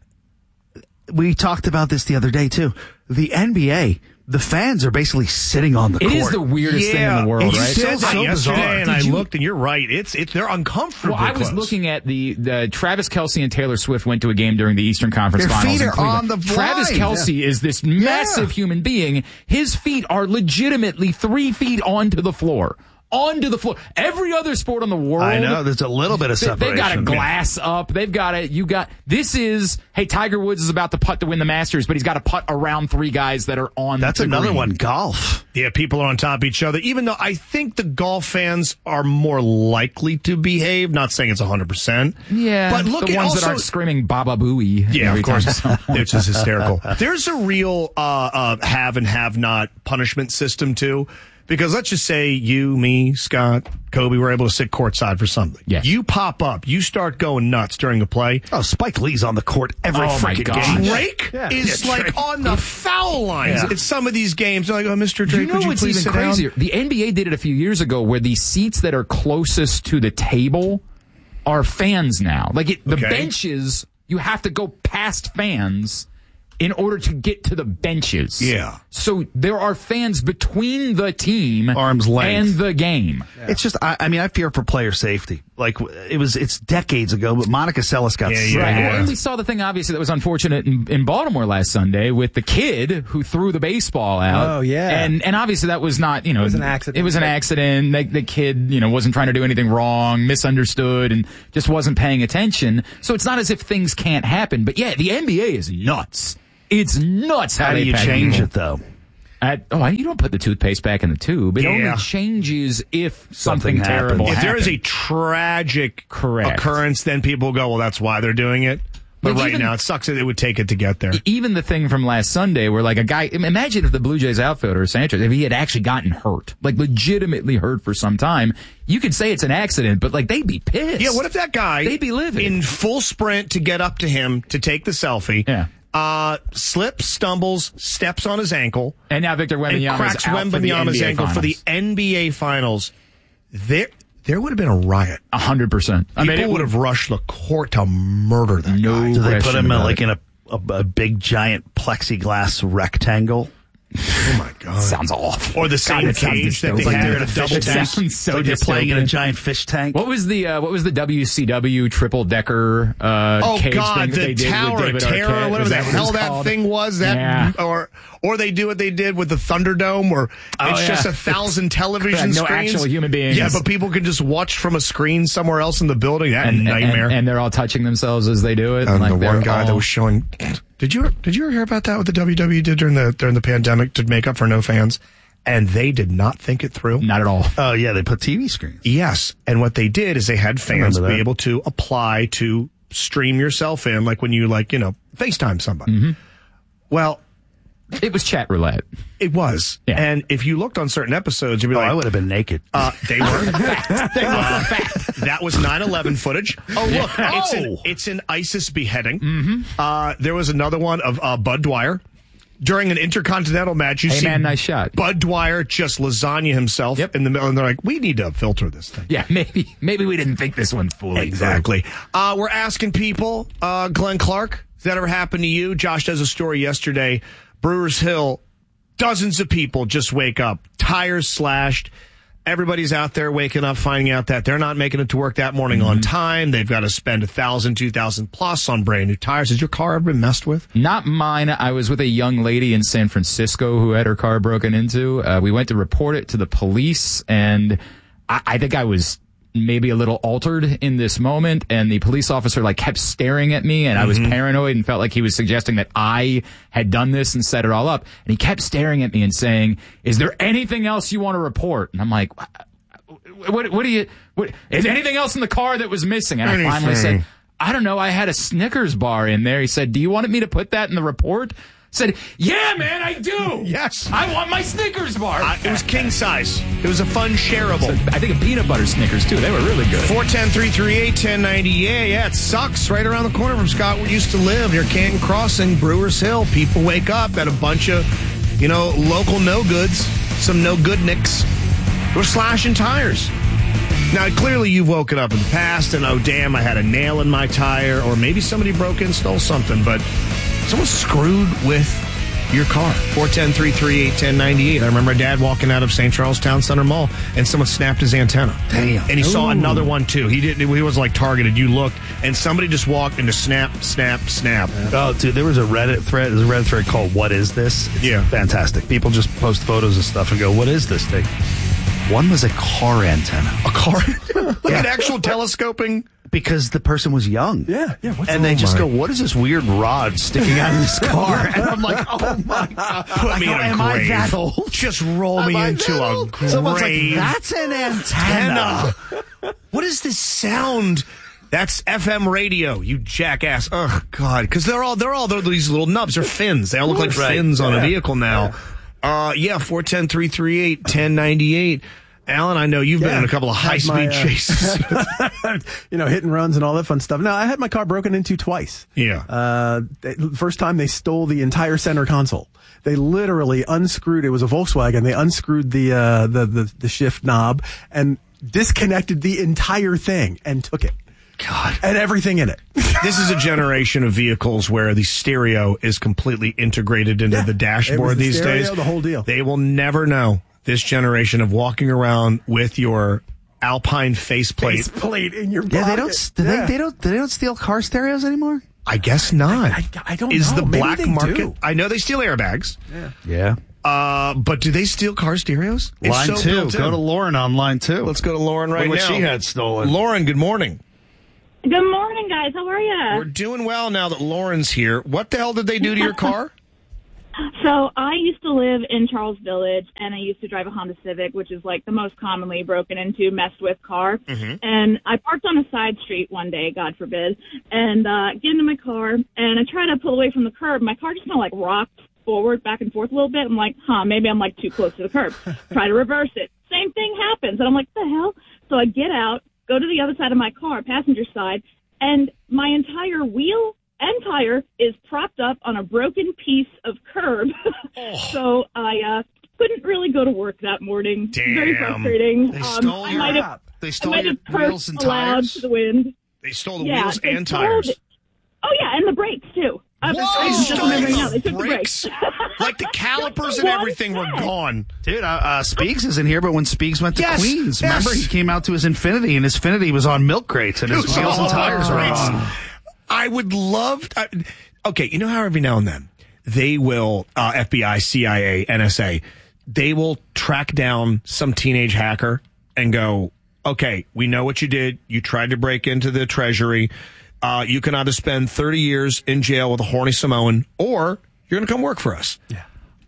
we talked about this the other day, too. The N B A, the fans are basically sitting on the It court. is the weirdest thing in the world, and you right? said that So yesterday, bizarre. and Did I you- looked, and you're right. It's it's they're uncomfortable. Well, I was close. looking at the, the Travis Kelce and Taylor Swift went to a game during the Eastern Conference Their Finals. feet in are Cleveland. on the Travis line. Kelce is this massive human being. His feet are legitimately three feet onto the floor. Onto the floor. Every other sport in the world. I know, there's a little bit of They, separation. they've got a glass up. They've got it. You got, this is, hey, Tiger Woods is about to putt to win the Masters, but he's got to putt around three guys that are on That's the another green. one, golf. Yeah, people are on top of each other, even though I think the golf fans are more likely to behave. Not saying it's one hundred percent. Yeah. But look the at ones also, that aren't screaming Baba Booey. Yeah, every of course. time someone- It's just hysterical. There's a real uh, uh, have and have not punishment system, too. Because let's just say you, me, Scott, Kobe were able to sit courtside for something. Yes. You pop up, you start going nuts during a play. Oh, Spike Lee's on the court every Oh, my freaking gosh. game. Drake Yeah. is Yeah, like Drake. on the foul lines. Yeah. It's some of these games. They're like, oh, Mister Drake, you know would you what's please even sit crazier? down? The N B A did it a few years ago where the seats that are closest to the table are fans now. Like it, the Okay. benches, you have to go past fans in order to get to the benches. Yeah. So there are fans between the team Arm's length. and the game. Yeah. It's just, I, I mean, I fear for player safety. Like, it was, it's decades ago, but Monica Seles got Yeah, sick. yeah, yeah. And we saw the thing, obviously, that was unfortunate in, in Baltimore last Sunday with the kid who threw the baseball out. Oh, yeah. And and obviously that was not, you know. It was an accident. It was an accident. The, the kid, you know, wasn't trying to do anything wrong, misunderstood, and just wasn't paying attention. So it's not as if things can't happen. But yeah, the N B A is nuts. It's nuts how, How they do you pack change people. it, though? At, oh, you don't put the toothpaste back in the tube. It Yeah. only changes if something, Something terrible If happens. there is a tragic Correct. occurrence, then people go, well, that's why they're doing it. But But right even- now, it sucks that it would take it to get there. Even the thing from last Sunday where like a guy, imagine if the Blue Jays outfielder, Sanchez, if he had actually gotten hurt, like legitimately hurt for some time, you could say it's an accident, but like they'd be pissed. Yeah, what if that guy They'd be livid. in full sprint to get up to him to take the selfie? Yeah. Uh, slips, stumbles, steps on his ankle, And now Victor and Wembanyama's cracks out for the Wembanyama's N B A ankle for the finals. N B A finals. There, there would have been a riot. A hundred percent. I People mean, it would have rushed the court to murder that No guy. Do they put question him in, about like it. in a, a, a big giant plexiglass rectangle? Oh my god! Sounds awful. Or the same God, it sounds cage that they dystopian. had at a double It tank. sounds so like they're playing in a dystopian. giant fish tank. What was the uh, what was the W C W triple decker uh, Oh cage God, thing that the they did Tower with of David Terror, Arquette? whatever Was the that what hell it's that called? thing was. That Yeah. or or they do what they did with the Thunderdome, where Oh, it's yeah. just a thousand television Correct, no screens. actual human beings. Yeah, but people can just watch from a screen somewhere else in the building. That and, nightmare. and, and they're all touching themselves as they do it. And like the they're one guy all, that was showing. Did you did you ever hear about that? What the W W E did during the during the pandemic to make up for no fans, and they did not think it through. Not at all. Oh, yeah, they put T V screens. Yes, and what they did is they had fans remember be that. able to apply to stream yourself in, like when you like you know FaceTime somebody. Mm-hmm. Well, It was chat roulette. it was, Yeah. and if you looked on certain episodes, you'd be Oh, like, I would have been naked. Uh, they were. they were Uh, fact. That was nine eleven footage. Oh, look. Yeah. It's, an, Oh. it's an ISIS beheading. Mm-hmm. Uh, there was another one of uh, Bud Dwyer. During an intercontinental match, you Hey, see man, nice shot. Bud Dwyer just lasagna himself Yep. in the middle, and they're like, we need to filter this thing. Yeah, maybe maybe we didn't think this one fully. Exactly. Uh, we're asking people, uh, Glenn Clark, has that ever happened to you? Josh does a story yesterday. Brewers Hill, dozens of people just wake up, tires slashed. Everybody's out there waking up, finding out that they're not making it to work that morning Mm-hmm. on time. They've got to spend a thousand, two thousand plus on brand new tires. Has your car ever been messed with? Not mine. I was with a young lady in San Francisco who had her car broken into. Uh, we went to report it to the police, and I, I think I was maybe a little altered in this moment, and the police officer like kept staring at me, and I was paranoid and felt like he was suggesting that I had done this and set it all up. And he kept staring at me and saying, "Is there anything else you want to report?" And I'm like, what, what do you, what, is there anything else in the car that was missing? And I finally Anything. said, I don't know. I had a Snickers bar in there. He said, do you want me to put that in the report? I said, yeah, man, I do. Yes. I want my Snickers bar. Uh, it was king size. It was a fun shareable. I think a peanut butter Snickers, too. They were really good. four one zero, three three eight, one zero nine zero. Yeah, yeah, it sucks. Right around the corner from Scott, where we used to live, near Canton Crossing, Brewers Hill. People wake up at a bunch of, you know, local no-goods, some no-goodniks. We're slashing tires. Now, clearly you've woken up in the past and, oh, damn, I had a nail in my tire, or maybe somebody broke in, stole something, but someone screwed with your car. four one zero, three three eight, one zero nine eight. I remember my dad walking out of Saint Charles Town Center Mall, and someone snapped his antenna. Damn. And he saw Ooh. another one, too. He didn't. He was like targeted. You looked, and somebody just walked into snap, snap, snap. Oh, dude, there was a Reddit thread. There's a Reddit thread called "What Is This?" It's Yeah. fantastic. People just post photos of stuff and go, "What is this thing?" One was a car antenna. A car? Like an actual telescoping? Because the person was young. Yeah, yeah. What's And they Oh, just my. go, "What is this weird rod sticking out of this car?" And I'm like, "Oh my god!" Put me in a Am grave. I that old? Just roll Am me I into that a old? grave. Someone's like, "That's an antenna." What is this sound? That's F M radio, you jackass. Oh God, because they're all they're all they're these little nubs. They're fins. They all look like Right. fins on Yeah. a vehicle now. Uh, yeah, four one zero, three three eight, one zero nine eight. Alan, I know you've been Yeah, in a couple of high had speed my, uh, chases. you know, hit and runs and all that fun stuff. No, I had my car broken into twice. Yeah. Uh, they- first time they stole the entire center console. They literally unscrewed, it was a Volkswagen, they unscrewed the, uh, the, the, the shift knob and disconnected the entire thing and took it. God. And everything in it. This is a generation of vehicles where the stereo is completely integrated into Yeah. the It dashboard was the these stereo, days. the whole deal. They will never know this generation of walking around with your Alpine faceplate. Faceplate in your Yeah, pocket. they don't. Do Yeah. they, they don't. They don't steal car stereos anymore. I guess not. I, I don't is know. the Maybe black they market? do. I know they steal airbags. Yeah. Yeah. Uh, but do they steal car stereos? It's Line so two. built Go in. to Lauren on line two. Let's go to Lauren right Look now. what she had stolen. Lauren, good morning. Good morning, guys. How are you? We're doing well now that Lauren's here. What the hell did they do to your car? So I used to live in Charles Village, and I used to drive a Honda Civic, which is like the most commonly broken into, messed with car. Mm-hmm. And I parked on a side street one day, God forbid, and uh, get into my car, and I try to pull away from the curb. My car just kind of like rocked forward, back and forth a little bit. I'm like, huh, maybe I'm like too close to the curb. Try to reverse it. Same thing happens. And I'm like, what the hell? So I get out, go to the other side of my car, passenger side, and my entire wheel and tire is propped up on a broken piece of curb. Oh. So I uh, couldn't really go to work that morning. Damn. Very frustrating. They Um, stole I your- might have, they I stole might your have cursed wheels and aloud tires? to the wind. They stole the Yeah, wheels they and stole tires. the- Oh, yeah, and the brakes, too. I'm Whoa, I'm they just stole remembering the now. They took brakes? the brakes. Like the calipers and One everything were set. gone. Dude, uh, uh, Speaks isn't here, but when Speaks went to Yes, Queens, yes. remember he came out to his Infinity, and his Infinity was on milk crates, and his It was wheels and on tires were milk crates. on. I would love. I, okay, you know how every now and then they will uh, F B I, C I A, N S A, they will track down some teenage hacker and go, okay, we know what you did. You tried to break into the Treasury. Uh, you can either spend thirty years in jail with a horny Samoan, or you're going to come work for us. Yeah.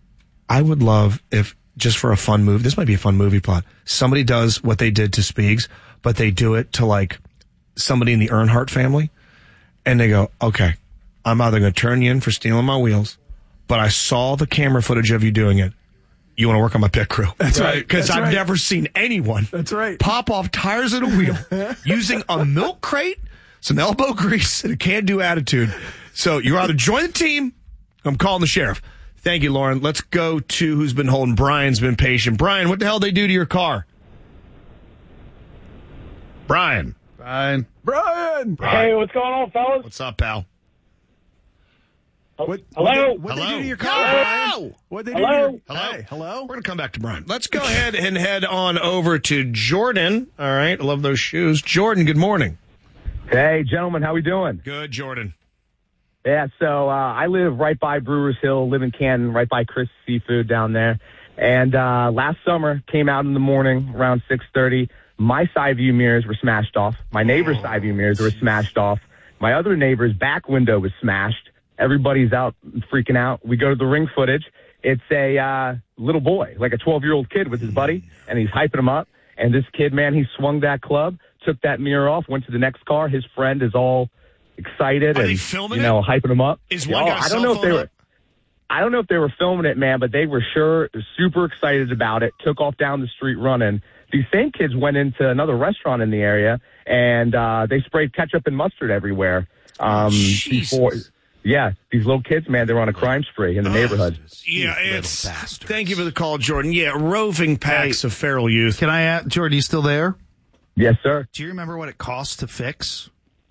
I would love if, just for a fun movie, this might be a fun movie plot, somebody does what they did to Speaks, but they do it to like somebody in the Earnhardt family, and they go, okay, I'm either going to turn you in for stealing my wheels, but I saw the camera footage of you doing it. You want to work on my pit crew. That's right. Because That's I've right. never seen anyone That's right. pop off tires and a wheel using a milk crate, some elbow grease, and a can-do attitude. So you're either join the team, I'm calling the sheriff. Thank you, Lauren. Let's go to who's been holding. Brian's been patient. Brian, what the hell did they do to your car? Brian. Brian. Brian. Hey, what's going on, fellas? What's up, pal? What, Hello? What they Hello? do to your car, Brian? What they do Hello? to your Hello? Hey, hello? We're going to come back to Brian. Let's go ahead and head on over to Jordan. All right. I love those shoes. Jordan, good morning. Hey, gentlemen, how we doing? Good, Jordan. Yeah, so uh, I live right by Brewers Hill, live in Canton, right by Chris Seafood down there. And uh, last summer, came out in the morning around six thirty. My side view mirrors were smashed off. My neighbor's Oh, side view mirrors were smashed off. My other neighbor's back window was smashed. Everybody's out freaking out. We go to the ring footage. It's a uh, little boy, like a twelve-year-old kid with his buddy, and he's hyping him up. And this kid, man, he swung that club, took that mirror off, went to the next car. His friend is all excited Are and they filming you know it? hyping him up. Is Yeah, one oh, guy I don't cell know if they phone were. up? I don't know if they were filming it, man, but they were sure super excited about it. Took off down the street running. These same kids went into another restaurant in the area and uh, they sprayed ketchup and mustard everywhere. Um, before, yeah, these little kids, man, they were on a crime spree in the neighborhood. Yeah, it's. Thank you for the call, Jordan. Yeah, roving packs of feral youth. Can I ask, Jordan, you still there? Yes, sir. Do you remember what it costs to fix?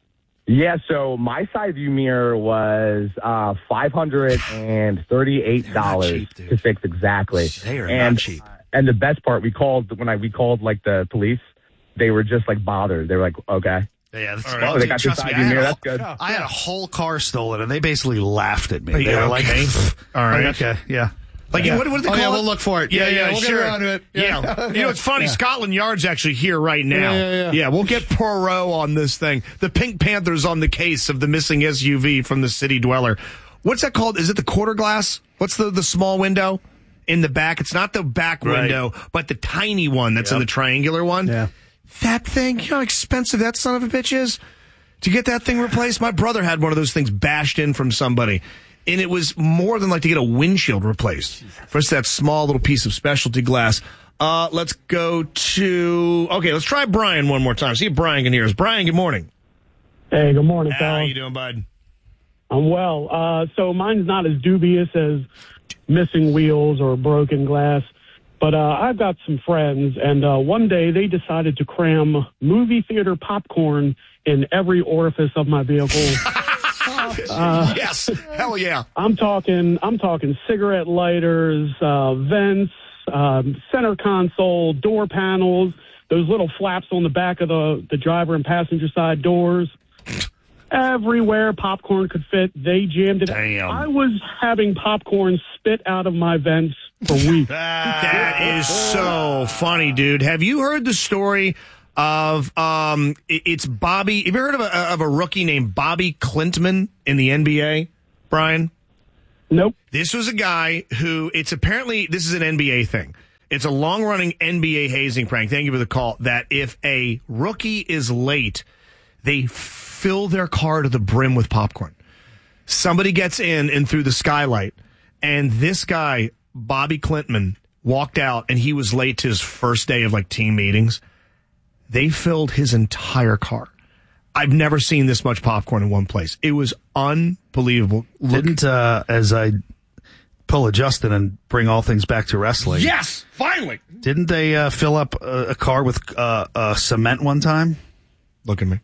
Yeah, so my side view mirror was uh, five hundred thirty-eight dollars to fix exactly. They are and, not cheap. And the best part, we called when I we called like the police. They were just like bothered. They were like, okay. Yeah, that's, All right. well, Oh, they dude, got your trust me, side I view had, mirror. a, That's good. I had a whole car stolen, and they basically laughed at me. Hey, They were okay. like, All right. like, okay, yeah. Like, yeah. what, what do they oh, call yeah, it? we'll look for it. Yeah, yeah, we'll sure. get around to it. Yeah. You know, it's funny. Yeah. Scotland Yard's actually here right now. Yeah, yeah, yeah. we'll get Poirot on this thing. The Pink Panther's on the case of the missing S U V from the city dweller. What's that called? Is it the quarter glass? What's the, the small window in the back? It's not the back Right. window, but the tiny one that's Yep. in the triangular one. Yeah. That thing, you know how expensive that son of a bitch is? To get that thing replaced? My brother had one of those things bashed in from somebody. And it was more than like to get a windshield replaced. First, that small little piece of specialty glass. Uh, let's go to, okay, let's try Brian one more time. See if Brian can hear us. Brian, good morning. Hey, good morning, How fellas. you doing, bud? I'm well. Uh, so mine's not as dubious as missing wheels or broken glass. But uh, I've got some friends, and uh, one day they decided to cram movie theater popcorn in every orifice of my vehicle. uh, yes, hell yeah! I'm talking, I'm talking cigarette lighters, uh, vents, um, center console, door panels, those little flaps on the back of the the driver and passenger side doors. Everywhere popcorn could fit, they jammed it. Damn. I was having popcorn spit out of my vents for weeks. That is so funny, dude. Have you heard the story of, um, it- it's Bobby, have you heard of a, of a rookie named Bobby Klintman in the N B A, Brian? Nope. This was a guy who, it's apparently, this is an N B A thing. It's a long-running N B A hazing prank. Thank you for the call. That if a rookie is late, they fill their car to the brim with popcorn. Somebody gets in and through the skylight, and this guy, Bobby Klintman, walked out, and he was late to his first day of like team meetings. They filled his entire car. I've never seen this much popcorn in one place. It was unbelievable. Look- Didn't, uh, as I pull a Justin and bring all things back to wrestling. Yes, finally. Didn't they uh, fill up a, a car with uh, uh, cement one time? Look at me.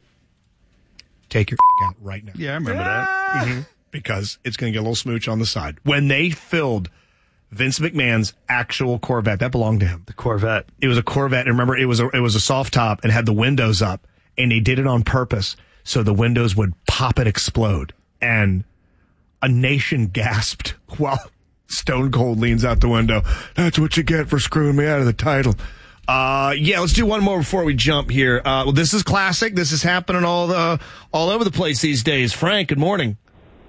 Take your out right now. Yeah, I remember that. Mm-hmm. Because it's going to get a little smooch on the side. When they filled Vince McMahon's actual Corvette, that belonged to him. The Corvette. It was a Corvette. And remember, it was a, it was a soft top and had the windows up. And they did it on purpose so the windows would pop and explode. And a nation gasped while Stone Cold leans out the window. That's what you get for screwing me out of the title. Uh, yeah, let's do one more before we jump here. Uh, well, this is classic. This is happening all the, all over the place these days. Frank, good morning.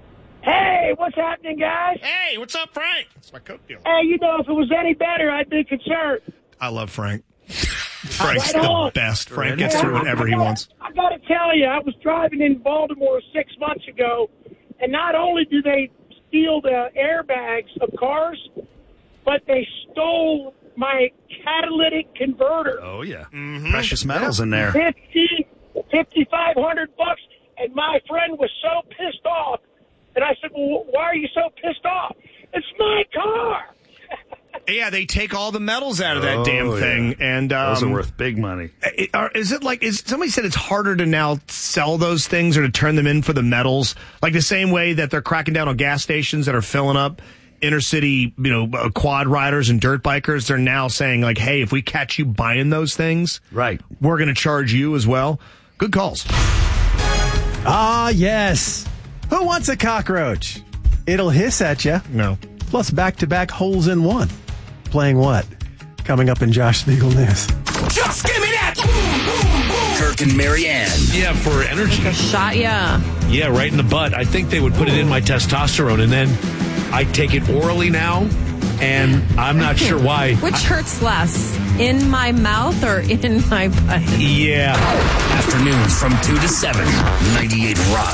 Hey, what's happening, guys? Hey, what's up, Frank? It's my Coke deal. Hey, you know, if it was any better, I'd be concerned. I love Frank. Frank's Right the on. best. Frank gets through whatever he wants. I got to tell you, I was driving in Baltimore six months ago, and not only do they steal the airbags of cars, but they stole my catalytic converter. Oh, yeah. Mm-hmm. Precious metals in there. Fifty, fifty-five hundred bucks, and my friend was so pissed off. And I said, well, why are you so pissed off? It's my car. Yeah, they take all the metals out of that Oh, damn yeah. thing, and um, Those are worth big money. It, are, is it like? Is somebody said it's harder to now sell those things or to turn them in for the metals? Like the same way that they're cracking down on gas stations that are filling up intercity, you know, uh, quad riders and dirt bikers. They're now saying like, hey, if we catch you buying those things, right, we're going to charge you as well. Good calls. Ah, yes. Who wants a cockroach? It'll hiss at you. No. Plus back-to-back holes in one. Playing what? Coming up in Josh Spiegel News. Just give me that! Kirk and Marianne. Yeah, for energy. A shot, yeah. Yeah, right in the butt. I think they would put it in my testosterone, and then I take it orally now, and I'm not sure why. Which hurts less, in my mouth or in my butt? Yeah. Afternoons from two to seven, ninety-eight Rock.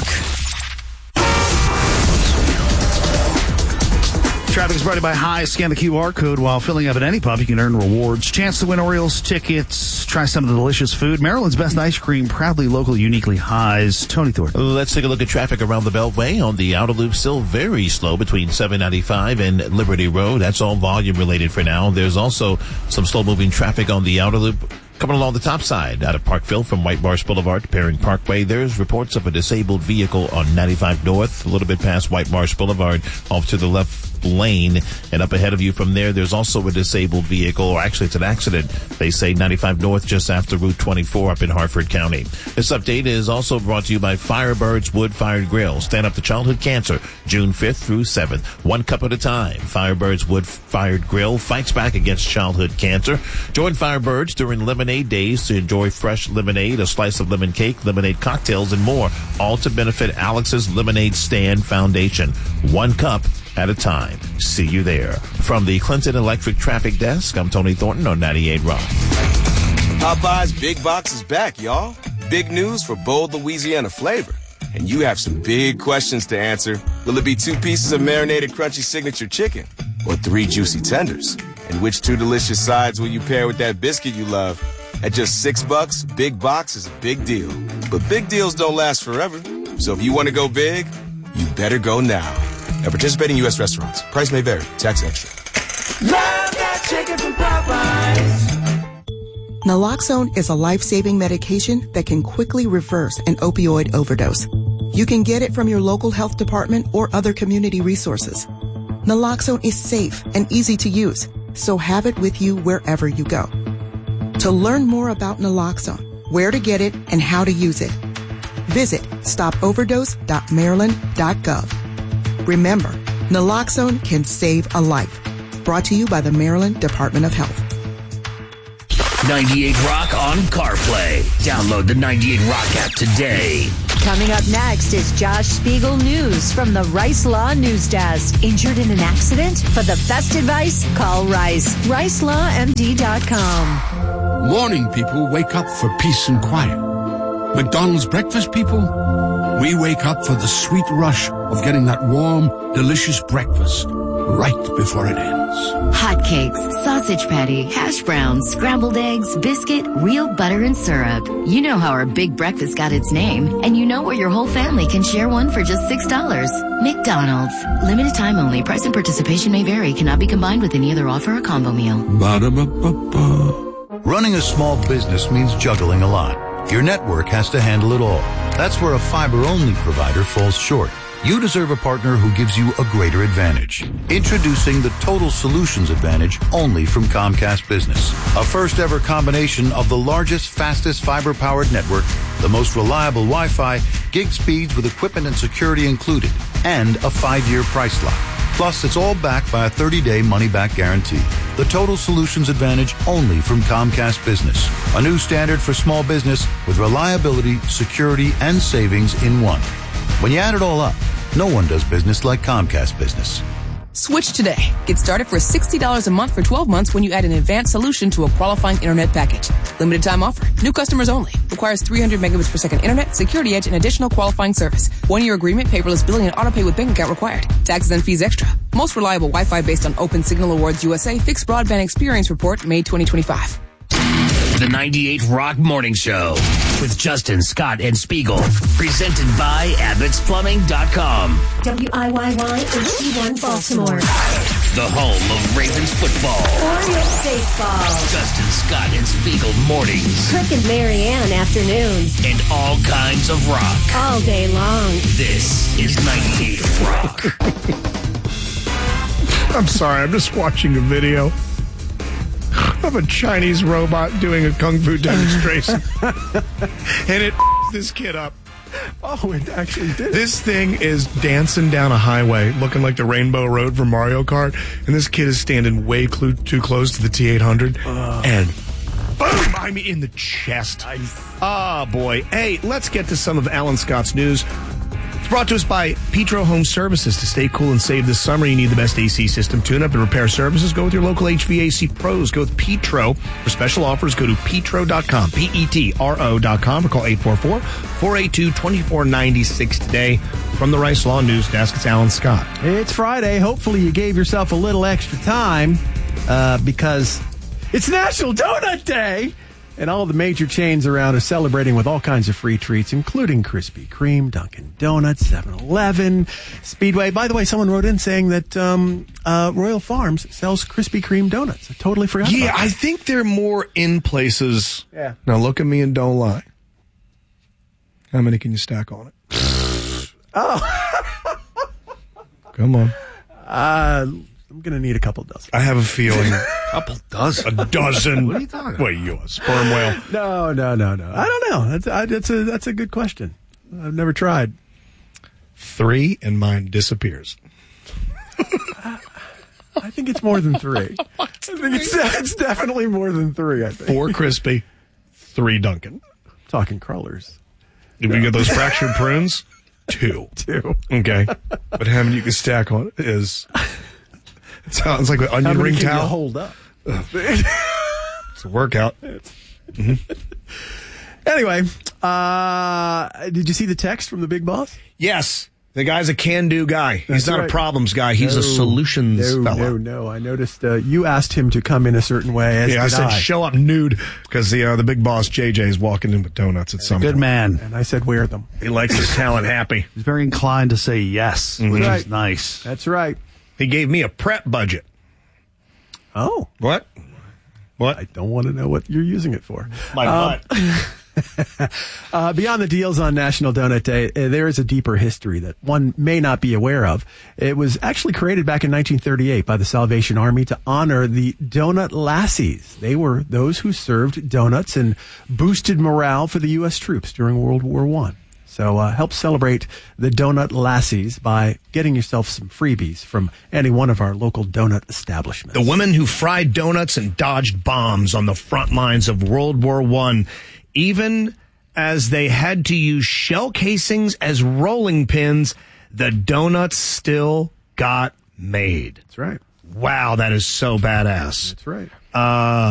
Traffic is brought to you by High. Scan the Q R code while filling up at any pub. You can earn rewards. Chance to win Orioles tickets. Try some of the delicious food. Maryland's best ice cream. Proudly local, uniquely High's. Tony Thornton. Let's take a look at traffic around the Beltway on the outer loop. Still very slow between seven ninety-five and Liberty Road. That's all volume related for now. There's also some slow moving traffic on the outer loop coming along the top side out of Parkville from White Marsh Boulevard to Perrin Parkway. There's reports of a disabled vehicle on ninety-five North, a little bit past White Marsh Boulevard, off to the left lane, and up ahead of you from there, there's also a disabled vehicle, or actually it's an accident. They say ninety-five North just after Route twenty-four up in Hartford County. This update is also brought to you by Firebird's Wood-Fired Grill. Stand up to childhood cancer, June fifth through seventh. One cup at a time. Firebird's Wood-Fired Grill fights back against childhood cancer. Join Firebird's during Lemonade Days to enjoy fresh lemonade, a slice of lemon cake, lemonade cocktails, and more, all to benefit Alex's Lemonade Stand Foundation. One cup at a time. See you there. From the Clinton Electric Traffic Desk, I'm Tony Thornton on ninety-eight Rock. Popeye's Big Box is back, y'all. Big news for bold Louisiana flavor. And you have some big questions to answer. Will it be two pieces of marinated crunchy signature chicken? Or three juicy tenders? And which two delicious sides will you pair with that biscuit you love? At just six bucks, Big Box is a big deal. But big deals don't last forever. So if you want to go big, you better go now. At participating U S restaurants. Price may vary. Tax extra. Love that chicken from Popeyes. Naloxone is a life-saving medication that can quickly reverse an opioid overdose. You can get it from your local health department or other community resources. Naloxone is safe and easy to use, so have it with you wherever you go. To learn more about naloxone, where to get it, and how to use it, visit stop overdose dot maryland dot gov. Remember, naloxone can save a life. Brought to you by the Maryland Department of Health. ninety-eight Rock on CarPlay. Download the ninety-eight Rock app today. Coming up next is Josh Spiegel News from the Rice Law News Desk. Injured in an accident? For the best advice, call Rice. rice law m d dot com. Morning people wake up for peace and quiet. McDonald's breakfast people, we wake up for the sweet rush of getting that warm, delicious breakfast right before it ends. Hotcakes, sausage patty, hash browns, scrambled eggs, biscuit, real butter and syrup. You know how our big breakfast got its name, and you know where your whole family can share one for just six dollars. McDonald's. Limited time only. Price and participation may vary. Cannot be combined with any other offer or combo meal. Ba-da-ba-ba-ba. Running a small business means juggling a lot. Your network has to handle it all. That's where a fiber-only provider falls short. You deserve a partner who gives you a greater advantage. Introducing the Total Solutions Advantage only from Comcast Business. A first ever combination of the largest, fastest fiber-powered network, the most reliable Wi-Fi, gig speeds with equipment and security included, and a five-year price lock. Plus, it's all backed by a thirty-day money-back guarantee. The Total Solutions Advantage only from Comcast Business. A new standard for small business with reliability, security, and savings in one. When you add it all up, no one does business like Comcast Business. Switch today. Get started for sixty dollars a month for twelve months when you add an advanced solution to a qualifying internet package. Limited time offer. New customers only. Requires three hundred megabits per second internet, security edge, and additional qualifying service. One-year agreement, paperless billing, and autopay with bank account required. Taxes and fees extra. Most reliable Wi-Fi based on Open Signal Awards U S A Fixed Broadband Experience Report, May twenty twenty-five. The ninety-eight Rock Morning Show with Justin, Scott, and Spiegel. Presented by Abbott's Plumbing dot com. W I Y Y H D one Baltimore. The home of Ravens football. Orioles baseball. Justin, Scott, and Spiegel mornings. Kirk and Marianne afternoons. And all kinds of rock. All day long. This is ninety-eight Rock. I'm sorry, I'm just watching a video of a Chinese robot doing a kung fu demonstration. And it this kid up. Oh, it actually did. This thing is dancing down a highway looking like the Rainbow Road from Mario Kart. And this kid is standing way cl- too close to the T eight hundred. Uh. And boom! I'm in the chest. Nice. Oh, boy. Hey, let's get to some of Alan Scott's news. It's brought to us by Petro Home Services. To stay cool and save this summer, you need the best A C system tune-up and repair services. Go with your local H V A C pros. Go with Petro. For special offers, go to petro dot com, P E T R O dot com, or call eight four four, four eight two, two four nine six today. From the Rice Law News Desk, it's Alan Scott. It's Friday. Hopefully you gave yourself a little extra time uh, because it's National Donut Day. And all the major chains around are celebrating with all kinds of free treats, including Krispy Kreme, Dunkin' Donuts, seven eleven, Speedway. By the way, someone wrote in saying that um, uh, Royal Farms sells Krispy Kreme donuts. I totally forgot Yeah, about that. I think they're more in places. Yeah. Now look at me and don't lie. How many can you stack on it? Oh. Come on. Uh, I'm going to need a couple dozen. I have a feeling. Couple dozen. A dozen. What are you talking about? What are you, a sperm whale? No, no, no, no. I don't know. That's, I, that's, a, that's a good question. I've never tried. Three, and mine disappears. I think it's more than three. I think it's, it's definitely more than three, I think. Four crispy, three Dunkin'. Talking crullers. Did no. we get those fractured prunes? Two. Two. Okay. But how many you can stack on it is... It sounds like an onion how many ring can towel. You hold up. It's a workout. Mm-hmm. Anyway, uh, did you see the text from the big boss? Yes. The guy's a can-do guy. He's That's not right. a problems guy. He's no, a solutions no, fellow. No, no, I noticed uh, you asked him to come in a certain way. As yeah, did I said I. show up nude because the uh, the big boss J J is walking in with donuts at some Good point. man. And I said wear them. He likes his talent happy. He's very inclined to say yes, mm-hmm. which right. is nice. That's right. He gave me a prep budget. Oh. What? What? I don't want to know what you're using it for. My Um, butt. uh, beyond the deals on National Donut Day, uh, there is a deeper history that one may not be aware of. It was actually created back in nineteen thirty-eight by the Salvation Army to honor the Donut Lassies. They were those who served donuts and boosted morale for the U S troops during World War One. So uh, help celebrate the Donut Lassies by getting yourself some freebies from any one of our local donut establishments. The women who fried donuts and dodged bombs on the front lines of World War One, even as they had to use shell casings as rolling pins, the donuts still got made. That's right. Wow, that is so badass. That's right. Uh,